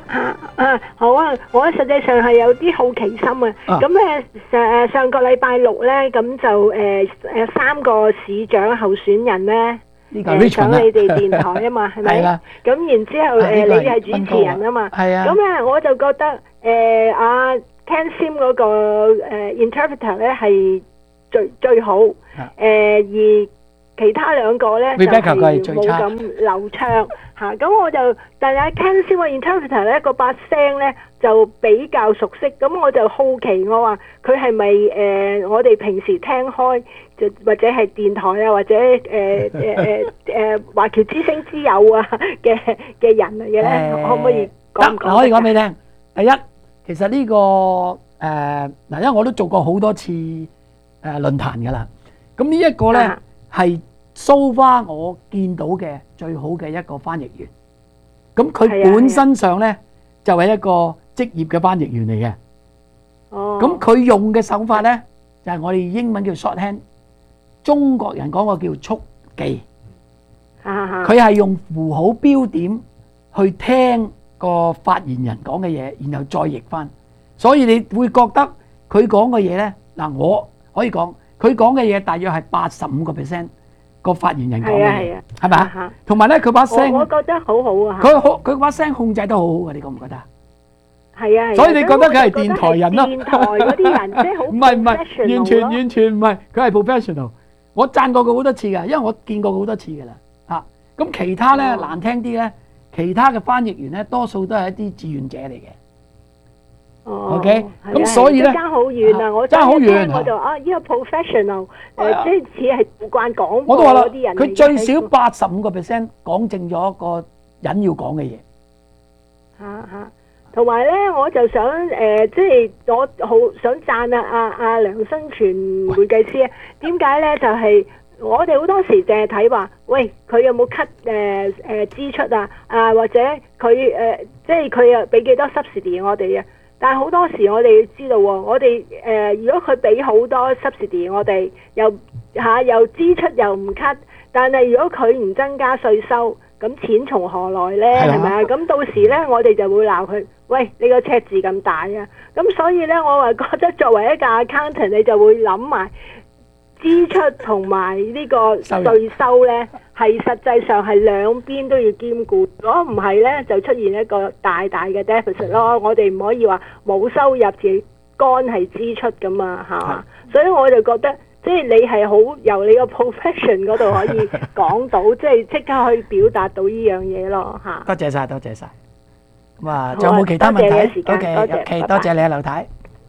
啊，好啊！我實際上係有啲好奇心啊。咁咧上上個禮拜六咧，咁就誒誒三個市長候選人咧， 呢個誒 Richmond 上啊你哋電台啊嘛，係咪？ 係啦咁然之後誒， 啊呢個係你係主持人啊嘛。 係啊咁咧我就覺得誒阿 Ken Sim 嗰個誒 interpreter 咧係最最好，誒而其他兩個咧就 Rebecca 係佢係最差冇咁流暢嚇。咁我就但係 Ken Sim 個 interpreter 咧個把聲咧就比較熟悉，咁我就好奇我話佢係咪誒我哋平時聽開就或者係電台啊或者誒誒誒誒華僑之聲之友啊嘅嘅人嚟嘅咧？可唔可以講唔講？ 得可以講俾你聽。第一，其實呢個誒嗱，因為我都做過好多次誒論壇㗎啦。咁呢一個咧係 so far 我見到嘅最好嘅一個翻譯員。咁佢本身上咧就係一個職業嘅翻譯員嚟嘅。 哦。 咁佢用嘅手法咧就係我哋英文叫 shorthand，中國人講個叫速記。 佢佢係用符號標點去聽個發言人講嘅嘢，然後再譯翻。所以你會覺得佢講嘅嘢咧，嗱我可以講佢講嘅嘢大約係八十五個 percent 個發言人講嘅嘢，係咪啊？同埋咧佢把聲， 我我覺得好好啊。 佢好佢把聲控制得好好嘅，你覺唔覺得啊？ 係啊， 所以你覺得佢係電台人咯？ 電台嗰啲人即係好唔係唔係，完全 professional 咯完全唔係，佢係 professional。我讚過佢好多次㗎，因為我見過佢好多次㗎啦。嚇，咁其他咧難聽啲咧，其他嘅翻譯員咧多數都係一啲志願者嚟嘅。 哦 OK， 係咁啊所以咧爭好遠啊！我爭好一遠聽我就啊，呢個 professional 誒，即係似係習慣講我都話啦， 嗰啲人嚟嘅。 佢最少八十五個 percent 講正咗個人要講嘅嘢。 嚇嚇，同埋咧，我就想誒，即係我好想讚啊阿阿梁新全會計師啊，點解咧？就係我哋好多時淨係睇話，喂佢有冇 cut 誒誒支出啊？啊或者佢誒即係佢又俾幾多 subsidy 我哋啊？但係好多時我哋要知道喎，我哋誒、呃、如果佢俾好多 subsidy 我哋又嚇、啊、又支出又唔 cut，但係如果佢唔增加稅收，咁錢從何來呢？係咪啊？咁到時呢，我哋就會鬧佢，喂你個赤字咁大啊！咁所以呢，我話覺得作為一個 accountant，你就會諗埋支出同埋呢個稅收呢，係實際上係兩邊都要兼顧。如果唔係呢，就出現一個大大嘅 deficit 咯。我哋唔可以話冇收入自乾係支出噶嘛，係嘛？所以我就覺得，即係你係好由你個 profession 嗰度可以講到，即係即刻可以表達到呢樣嘢咯，嚇。 多謝晒，多謝晒。咁啊，仲有冇其他問題？ 多謝， 多謝，OK，多謝你啊，劉太。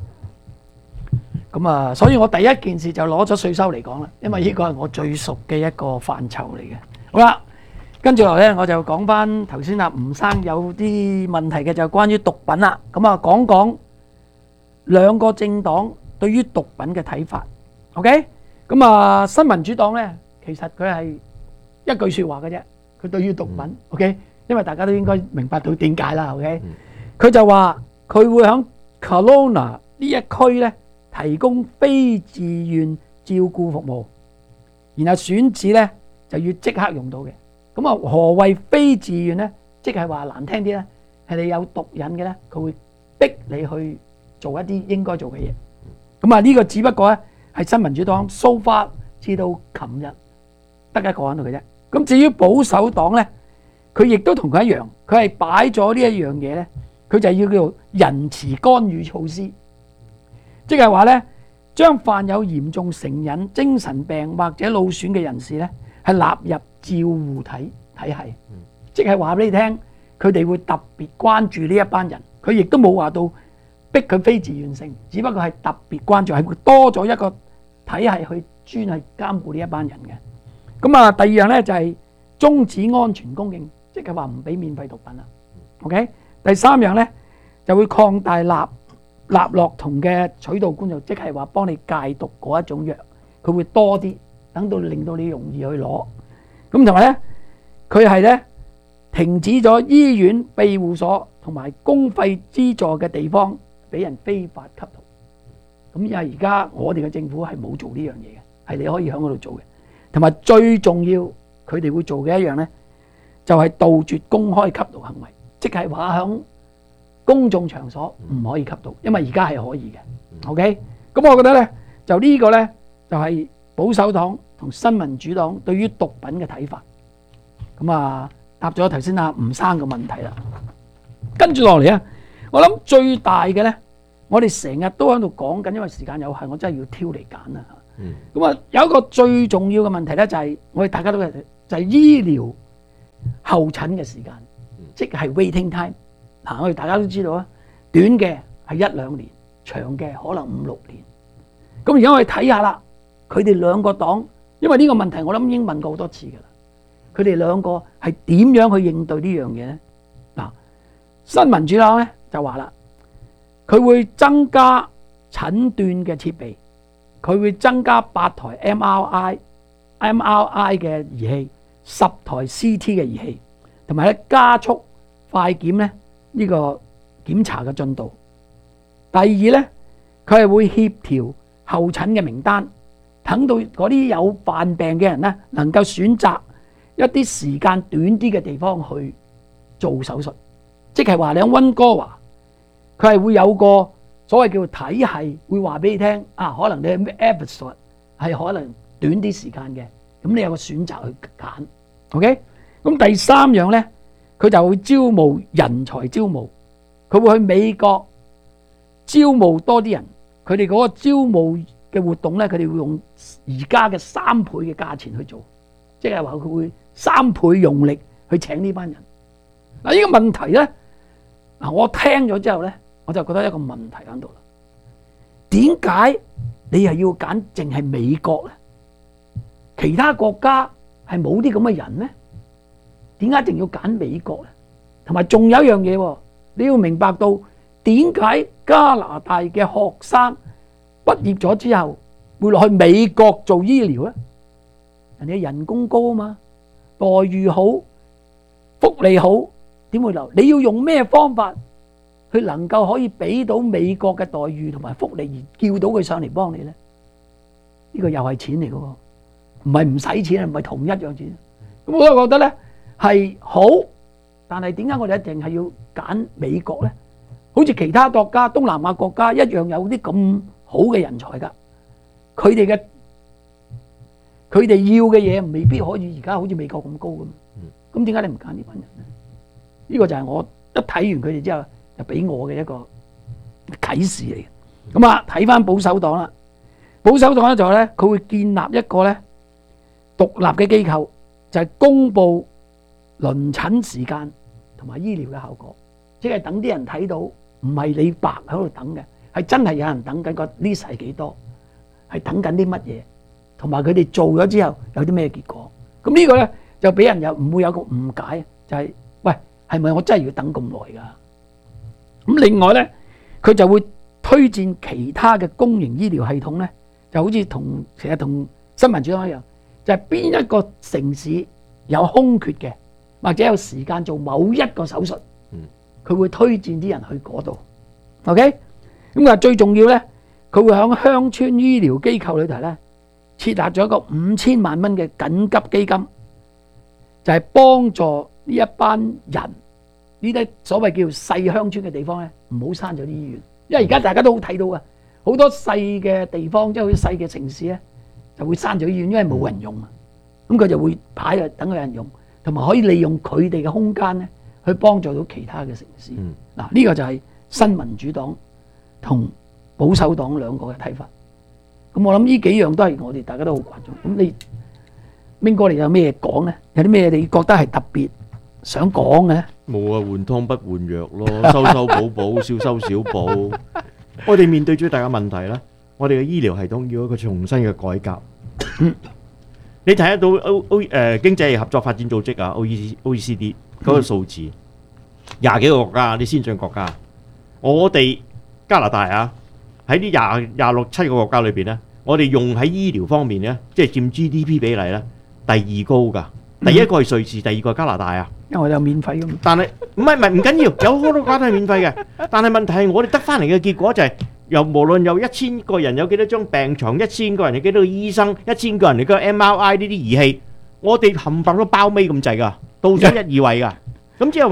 咁啊，所以我第一件事就攞咗稅收嚟講啦，因為呢個係我最熟嘅一個範疇嚟嘅。好啦，跟住落咧，我就講翻頭先啊，吳生有啲問題嘅就關於毒品啦。咁啊，講講兩個政黨對於毒品嘅睇法。OK，咁啊，新民主黨咧，其實佢係一句説話嘅啫。佢對於毒品 OK，因為大家都應該明白到點解啦。OK，佢就話佢會喺 Kelowna 呢一區咧，提供非自願照顧服務，然後選址咧就要即刻用到嘅。咁啊，何謂非自願咧？即係話難聽啲咧，係你有毒癮嘅咧，佢會逼你去做一啲應該做嘅嘢。咁啊，呢個只不過咧係新民主黨 so far 至到琴日得一個喺度嘅啫。咁至於保守黨咧，佢亦都同佢一樣，佢係擺咗呢一樣嘢咧，佢就要叫做仁慈干預措施。即係話咧，將患有嚴重成癮、精神病或者腦損嘅人士咧，係納入照護體體系。即係話俾你聽，佢哋會特別關注呢一班人。佢亦都冇話到逼佢非自願性，只不過係特別關注，係會多咗一個體系去專係監顧呢一班人嘅。咁啊，第二樣咧就係終止安全供應，即係話唔俾免費毒品啦。OK，第三樣咧就會擴大納納樂酮嘅取道管道，即係話幫你戒毒嗰一種藥，佢會多啲，等到令到你容易去攞。咁同埋咧，佢係咧停止咗醫院、庇護所同埋公費資助嘅地方俾人非法吸毒。咁因為而家我哋嘅政府係冇做呢樣嘢嘅，係你可以喺嗰度做嘅。同埋最重要，佢哋會做嘅一樣咧，就係杜絕公開吸毒行為，即係話響公眾場所唔可以吸毒，因為而家係可以嘅。OK，咁我覺得咧就呢個咧就係保守黨同新民主黨對於毒品嘅睇法。咁啊答咗頭先阿吳生嘅問題啦。跟住落嚟啊，我諗最大嘅咧，我哋成日都喺度講緊，因為時間有限，我真係要挑嚟揀啦。咁啊有一個最重要嘅問題咧，就係我哋大家都係就係醫療候診嘅時間，即係 waiting time。嗱，我哋大家都知道啊，短嘅係一兩年，長嘅可能五六年。咁而家我哋睇下啦，佢哋兩個黨，因為呢個問題我諗已經問過好多次㗎啦，佢哋兩個係點樣去應對呢樣嘢咧？嗱，新民主黨咧就話啦，佢會增加診斷嘅設備，佢會增加八台 M R I、M R I 嘅儀器，十台 C T 嘅儀器，同埋咧加速快檢咧。呢個檢查嘅進度。第二呢，佢係會協調候診嘅名單，等到嗰啲有患病嘅人呢，能夠選擇一啲時間短啲嘅地方去做手術。即係話你喺溫哥華，佢係會有個所謂叫體系，會話俾你聽啊，可能你係咩 episode 係可能短啲時間嘅，咁你有個選擇去揀。OK，咁第三樣呢。佢就會招募人才招募，佢會去美國招募多啲人。佢哋嗰個招募嘅活動咧，佢哋會用而家嘅三倍嘅價錢去做，即係話佢會三倍用力去請呢班人。嗱，呢個問題咧，嗱我聽咗之後咧，我就覺得一個問題喺度啦。點解你係要揀淨係美國咧？其他國家係冇啲咁嘅人咧？點解一定要揀美國咧？同埋仲有一樣嘢喎，你要明白到點解加拿大嘅學生畢業咗之後會落去美國做醫療咧？人哋人工高啊嘛，待遇好，福利好，點會留？你要用咩方法去能夠可以俾到美國嘅待遇同埋福利，而叫到佢上嚟幫你咧？呢個又係錢嚟嘅喎，唔係唔使錢，唔係同一樣錢。咁我都覺得咧。係好，但係點解我哋一定係要揀美國咧？好似其他國家、東南亞國家一樣有啲咁好嘅人才㗎，佢哋嘅佢哋要嘅嘢未必可以而家好似美國咁高㗎嘛。咁點解你唔揀呢班人咧？呢個就係我一睇完佢哋之後，就俾我嘅一個啟示嚟嘅。咁啊，睇翻保守黨啦，保守黨咧就係咧，佢會建立一個咧獨立嘅機構，就係公佈輪診時間同埋醫療嘅效果，即係等啲人睇到，唔係你白喺度等嘅，係真係有人等緊個 list 係幾多，係等緊啲乜嘢，同埋佢哋做咗之後有啲咩結果。咁呢個咧就俾人又唔會有個誤解，就係喂係咪我真係要等咁耐㗎？咁另外咧，佢就會推薦其他嘅公營醫療系統咧，就好似同成日同新民主黨一樣，就係邊一個城市有空缺嘅，或者有時間做某一個手術，佢會推薦啲人去嗰度。OK，咁啊最重要咧，佢會喺鄉村醫療機構裏頭咧設立咗一個五千萬蚊嘅緊急基金，就係幫助呢一班人，呢啲所謂叫細鄉村嘅地方咧，唔好閂咗啲醫院，因為而家大家都好睇到啊，好多細嘅地方即係好似細嘅城市咧，就會閂咗醫院，因為冇人用啊。咁佢就會擺啊，等佢有人用。同埋可以利用佢哋嘅空間咧，去幫助到其他嘅城市。嗱、嗯，呢、這個就係新民主黨同保守黨兩個嘅睇法。咁我諗呢幾樣都係我哋大家都好關注。咁你明哥你有咩講咧？有啲咩你覺得係特別想講嘅咧？ 冇啊，換湯不換藥咯，修修補補，少修少補。我哋面對最大嘅問題啦，我哋嘅醫療系統要一個重新嘅改革。嗯你睇得到 O O 誒經濟合作發展組織啊 O E O E C D 嗰個數字，廿幾個國家啲先進國家，我哋加拿大啊喺啲廿廿六七個國家裏邊咧，我哋用喺醫療方面咧，即係佔 G D P 比例咧第二高㗎，第一個係瑞士，第二個係加拿大啊。 因為我哋有免費㗎嘛。但係唔係唔係唔緊要，有好多國家都係免費嘅，但係問題係我哋得翻嚟嘅結果就係。又無論有一千個人有幾多張病床，一千個人有幾多個醫生，一千個人有幾多 M R I 呢啲儀器，我哋冚唪唥都包尾咁滯㗎，倒數一二位㗎。咁即係話，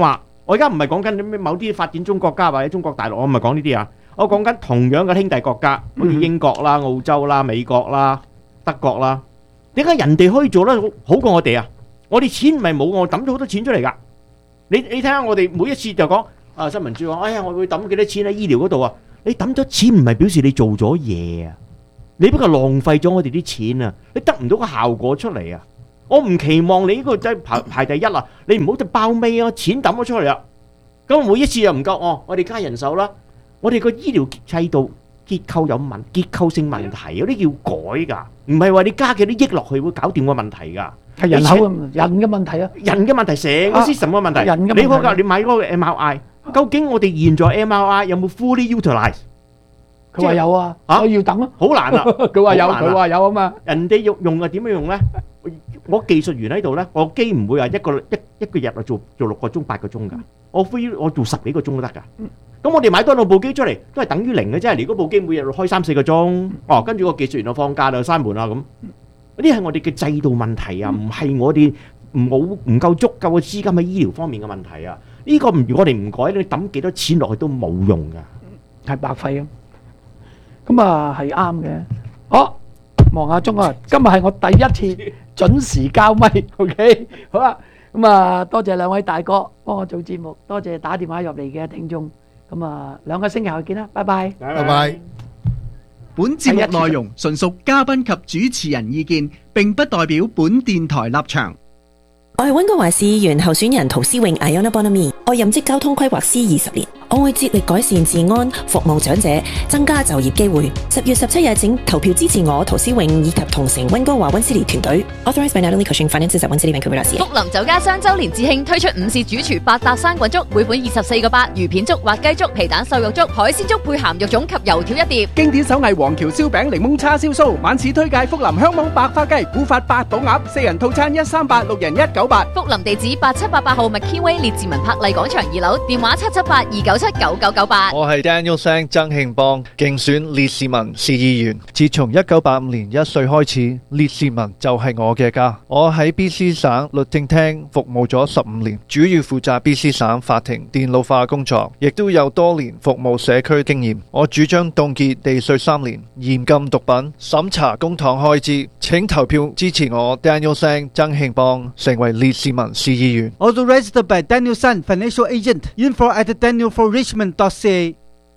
我而家唔係講緊咩某啲發展中國家或者中國大陸，我唔係講呢啲啊。我講緊同樣嘅兄弟國家，好似英國啦、澳洲啦、美國啦、德國啦，點解人哋可以做得好好過我哋啊？我哋錢唔係冇，我抌咗好多錢出嚟㗎。你你睇下我哋每一次就講啊，新聞處話，哎呀，我會抌幾多錢喺醫療嗰度啊？你抌咗錢唔係表示你做咗嘢啊，你不過浪費咗我哋啲錢啊，你得唔到個效果出嚟啊！我唔期望你呢個真係排排第一啊，你唔好就爆尾啊，錢抌咗出嚟啊，咁每一次又唔夠哦，我哋加人手啦。我哋個醫療制度結構有問結構性問題，有啲要改㗎，唔係話你加幾多億落去會搞掂個問題㗎。 係人口嘅人嘅問題啊， 人嘅問題，成個 system 嘅問題。 人嘅問題你嗰個你買嗰個 M R I，究竟我哋現在 M R I 有冇 fully utilize？ 佢話有啊，我要等啊， 好難啊！ 佢話有，佢話有啊嘛。 人哋用用啊點樣用咧？我技術員喺度咧，我機唔會話一個一一個日啊做做六個鐘八個鐘㗎，我非我做十幾個鐘都得㗎。咁我哋買多兩部機出嚟，都係等於零嘅啫。如果部機每日開三四個鐘，哦，跟住個技術員就放假啦，閂門啦咁。呢係我哋嘅制度問題啊，唔係我哋冇唔夠足夠嘅資金喺醫療方面嘅問題啊。呢個如果我哋唔改，你抌幾多錢落去都冇用㗎， 係白費啊。咁啊係啱嘅。好，望下鐘啊，今日係我第一次準時交咪 ，OK， 好啦。咁啊，多謝兩位大哥幫我做節目，多謝打電話入嚟嘅聽眾。咁啊，兩個星期後見啦，拜拜， 拜拜。 本節目內容純屬嘉賓及主持人意見，並不代表本電台立場。 我係溫哥華市議員候選人陶思穎 Iona Bonamy， 我任職交通規劃師二十年，我會致力改善治安、服務長者、增加就業機會。十月十七日請投票支持我陶思穎以及同城溫哥華溫斯利團隊。Authorized by Natalie Cushing Finances at 溫斯利 Vancouver 市。 福林酒家雙週年致慶推出午市主廚八搭生滾粥，每款二十四個八，魚片粥、滑雞粥、皮蛋瘦肉粥、海鮮粥配鹹肉粽及油條一碟。 經典手藝黃橋燒餅、檸檬叉燒酥，晚市推介福林香網白花雞、古法八寶鴨，四人套餐一三八，六人一九八。 福林地址八七八八號 McKeeway 列治文柏麗廣場二樓，電話七七八二九七九九九八。 我係 Daniel Sang 曾慶邦，競選列士文市議員。自從一九八五年一歲開始，列士文就係我嘅家。我喺 B C 省律政廳服務咗十五年，主要負責 B C 省法庭電腦化工作，亦都有多年服務社區經驗。我主張凍結地稅三年，嚴禁毒品，審查公帑開支。請投票支持我 Daniel Sang 曾慶邦成為列士文市議員。 Authorized by Daniel San Financial Agent. Info at daniel for richmond dot c a。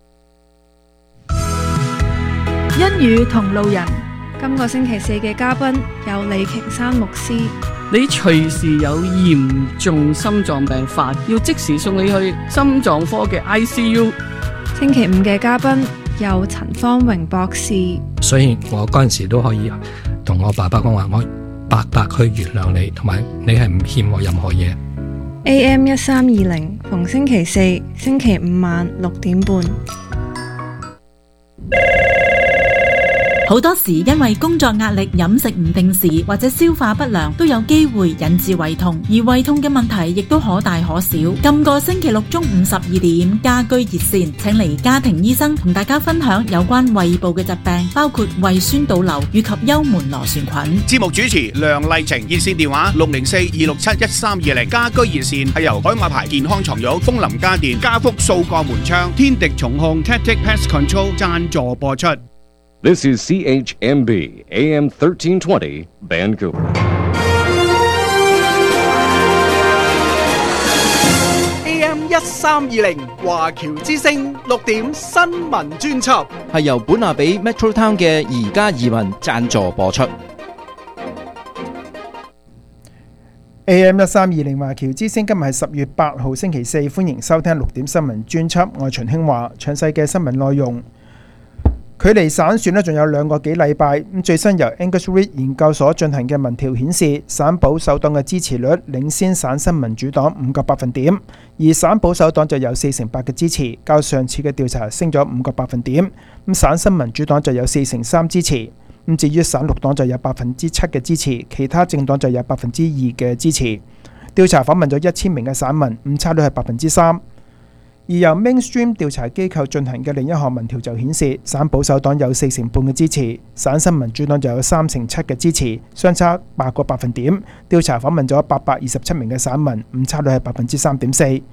恩語同路人，今個星期四嘅嘉賓有李瓊山牧師。 你隨時有嚴重心臟病發，要即時送你去心臟科嘅 I C U。 星期五嘅嘉賓有陳方榮博士。 所以我嗰陣時都可以同我爸爸講話，我白白去原諒你，同埋你係唔欠我任何嘢。 A M 一三二零，逢星期四、星期五晚六點半。 好多時因為工作壓力、飲食唔定時或者消化不良，都有機會引致胃痛，而胃痛嘅問題亦都可大可小。今個星期六中午十二點，家居熱線請嚟家庭醫生同大家分享有關胃部嘅疾病，包括胃酸倒流以及幽門螺旋菌。 節目主持梁麗晴，熱線電話六零四二六七一三二零。家居熱線係由海馬牌健康床褥、風林家電、家福數個門窗、天敵重控 Tactic Pest Control 贊助播出。 This is C H M B A M thirteen twenty Vancouver. A M 一三二零華僑之聲六點新聞專輯係由本拿比 Metro Town 嘅宜家移民贊助播出。 A M 一三二零華僑之聲今日係十月八號星期四，歡迎收聽六點新聞專輯。我係秦興華，詳細嘅新聞內容。距離省選呢仲有兩個幾禮拜，咁最新由 Angus Reid 研究所進行嘅民調顯示，省保守黨嘅支持率領先省新民主黨五個百分點，而省保守黨就有四成八嘅支持，較上次嘅調查升咗五個百分點。咁省新民主黨就有四成三支持，咁至於省綠黨就有百分之七嘅支持，其他政黨就有百分之二嘅支持。調查訪問咗一千名嘅省民，誤差率係百分之三。而由 Mainstream 調查機構進行嘅另一項民調就顯示，省保守黨有四成半嘅支持，省新民主黨就有三成七嘅支持，相差八個百分點。調查訪問咗八百二十七名嘅省民，誤差率係百分之三點四。而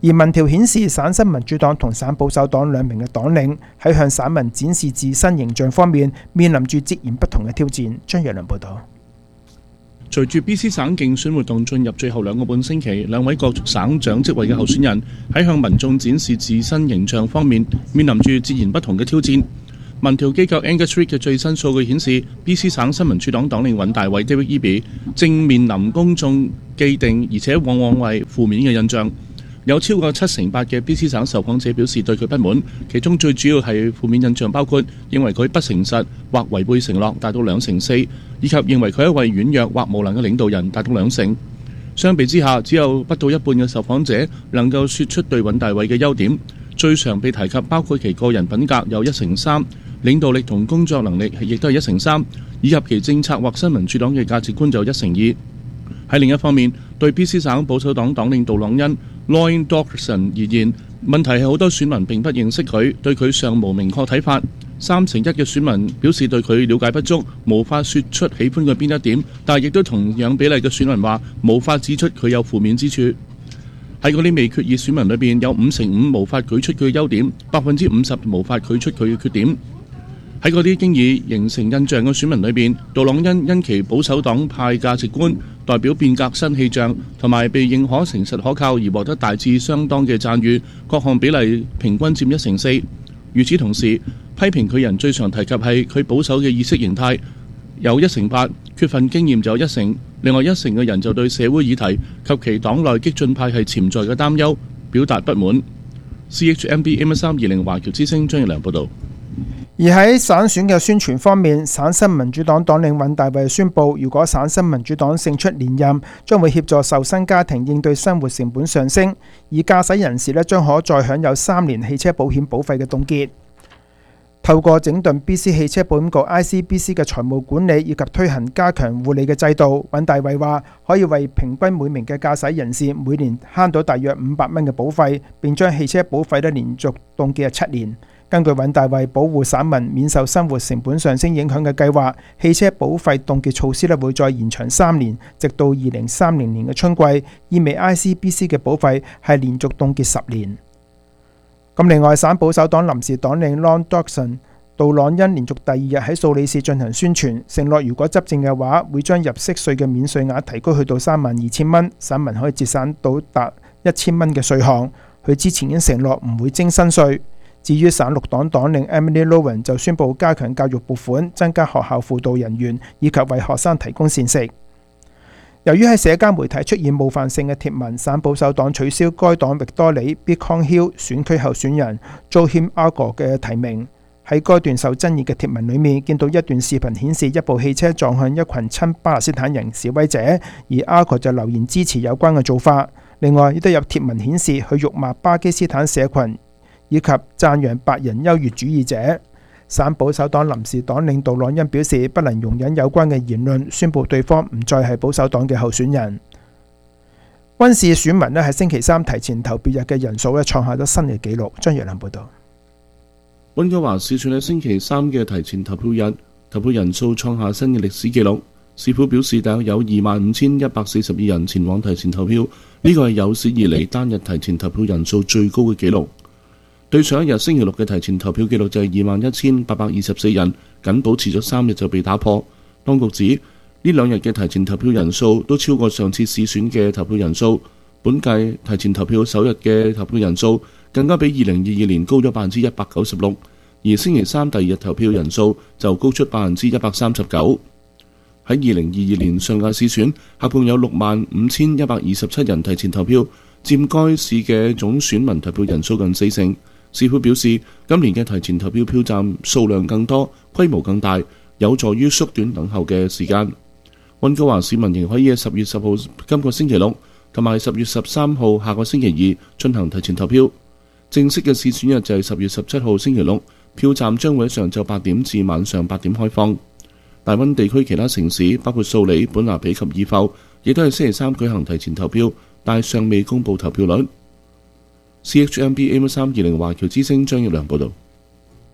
而民調顯示，省新民主黨同省保守黨兩名嘅黨領喺向省民展示自身形象方面，面臨住截然不同嘅挑戰。張若良報導。 隨住 B C 省競選活動進入最後兩個半星期，兩位角逐省長職位嘅候選人喺向民眾展示自身形象方面，面臨住截然不同嘅挑戰。民調機構 Angus Reid 嘅最新數據顯示 ，B C 省新民主黨黨領尹大偉 David Eby 正面臨公眾既定而且往往為負面嘅印象。有超過七成八嘅 B C 省受訪者表示對佢不滿，其中最主要係負面印象包括認為佢不誠實或違背承諾，達到兩成四，以及認為佢係一位軟弱或無能嘅領導人，達到兩成。相比之下，只有不到一半嘅受訪者能夠說出對尹大偉嘅優點，最常被提及包括其個人品格有一成三，領導力同工作能力亦都係一成三，以及其政策或新民主黨嘅價值觀就一成二。喺另一方面，對 B C 省保守黨黨領杜朗恩 Lloyd Dawson 而言，問題係好多選民並不認識佢，對佢尚無明確睇法。三成一嘅選民表示對佢了解不足，無法說出喜歡佢邊一點，但係亦都同樣比例嘅選民話無法指出佢有負面之處。喺嗰啲未決議選民裏邊，有五成五無法舉出佢嘅優點，百分之五十無法舉出佢嘅缺點。喺嗰啲經已形成印象嘅選民裏邊，杜朗恩因其保守黨派價值觀、代表變革新氣象同埋被認可誠實可靠而獲得大致相當嘅讚譽，各項比例平均佔一成四。與此同時，批評佢人最常提及係佢保守嘅意識形態，有一成八，缺乏經驗就有一成，另外一成嘅人就對社會議題及其黨內激進派係潛在嘅擔憂表達不滿。C H M B M 三二零華僑之聲張奕良報導。 而喺省選嘅宣傳方面，省新民主黨黨領尹大偉宣布，如果省新民主黨勝出連任，將會協助受薪家庭應對生活成本上升，而駕駛人士咧將可再享有三年汽車保險保費嘅凍結。透過整頓 B C 汽車保險局 I C B C 嘅財務管理以及推行加強護理嘅制度，尹大偉話可以為平均每名嘅駕駛人士每年慳到大約五百蚊嘅保費，並將汽車保費咧連續凍結七年。根據尹大偉保護省民免受生活成本上升影響嘅計劃，汽車保費凍結措施咧會再延長三年，直到二零三零年嘅春季，意味 I C B C 嘅保費係連續凍結十年。咁另外，省保守黨臨時黨領 Lloyd Dawson 杜朗恩連續第二日喺素里市進行宣傳，承諾如果執政嘅話，會將入息稅嘅免稅額提高去到三萬二千蚊，省民可以節省到達一千蚊嘅稅項。佢之前已經承諾唔會徵新稅。至於省綠黨黨領 Emily Lowen 就宣布加強教育撥款，增加學校輔導人員，以及為學生提供膳食。由於喺社交媒體出現冒犯性嘅貼文，省保守黨取消該黨域多里 Beacon Hill 選區候選人 Joachim Argo 嘅提名。喺該段受爭議嘅貼文裏面，見到一段視頻顯示一部汽車撞向一群親巴勒斯坦人示威者，而 Argo 就留言支持有關嘅做法。另外亦都有貼文顯示佢辱罵巴基斯坦社群，以及讚揚白人優越主義者。省保守黨臨時黨領杜朗恩表示不能容忍有關嘅言論，宣布對方唔再係保守黨嘅候選人。溫氏選民咧喺星期三提前投票日嘅人數咧創下咗新嘅紀錄。張若良報導。 溫哥華市選喺星期三嘅提前投票日，投票人數創下新嘅歷史紀錄。市府表示大約有二萬五千一百四十二人前往提前投票，呢個係有史以嚟單日提前投票人數最高嘅紀錄。對上一日星期六嘅提前投票記錄就係二萬一千八百二十四人，僅保持咗三日就被打破。當局指呢兩日嘅提前投票人數都超過上次市選嘅投票人數，本屆提前投票首日嘅投票人數更加比二零二二年高咗百分之一百九十六，而星期三第二日投票人數就高出百分之一百三十九。喺二零二二年上屆市選，合共有六萬五千一百二十七人提前投票，佔該市嘅總選民投票人數近四成。市府表示，今年嘅提前投票票站數量更多，規模更大，有助於縮短等候嘅時間。溫哥華市民仍可以喺十月十號今個星期六同埋十月十三號下個星期二進行提前投票。正式嘅市選日就係十月十七號星期六，票站將會喺上晝八點至晚上八點開放。大溫地區其他城市包括素里、本拿比及爾埠，亦都係星期三舉行提前投票，但係尚未公布投票率。C H M B M 三二零華僑之聲張奕良報導。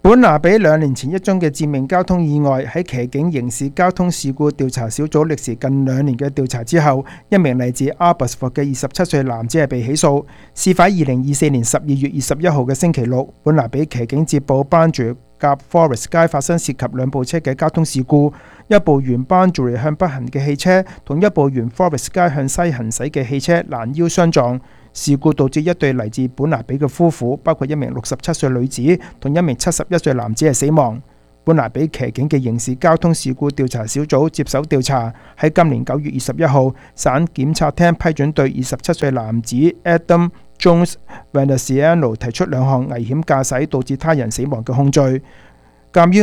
本拿比兩年前一宗嘅致命交通意外，喺騎警刑事交通事故調查小組歷時近兩年嘅調查之後，一名嚟自 Abbotsford 嘅二十七歲男子係被起訴。事發二零二四年十二月二十一號嘅星期六，本拿比騎警接報班住夾 Forest 街發生涉及兩部車嘅交通事故，一部沿班住向北行嘅汽車同一部沿 Forest 街向西行駛嘅汽車攔腰相撞。事故導致一對嚟自本拿比嘅夫婦，包括一名六十七歲女子同一名七十一歲男子係死亡。本拿比騎警嘅刑事交通事故調查小組接手調查，喺今年九月二十一號，省檢察廳批准對二十七歲男子 Adam Jones Veneziano 提出兩項危險駕駛導致他人死亡嘅控罪。鑑於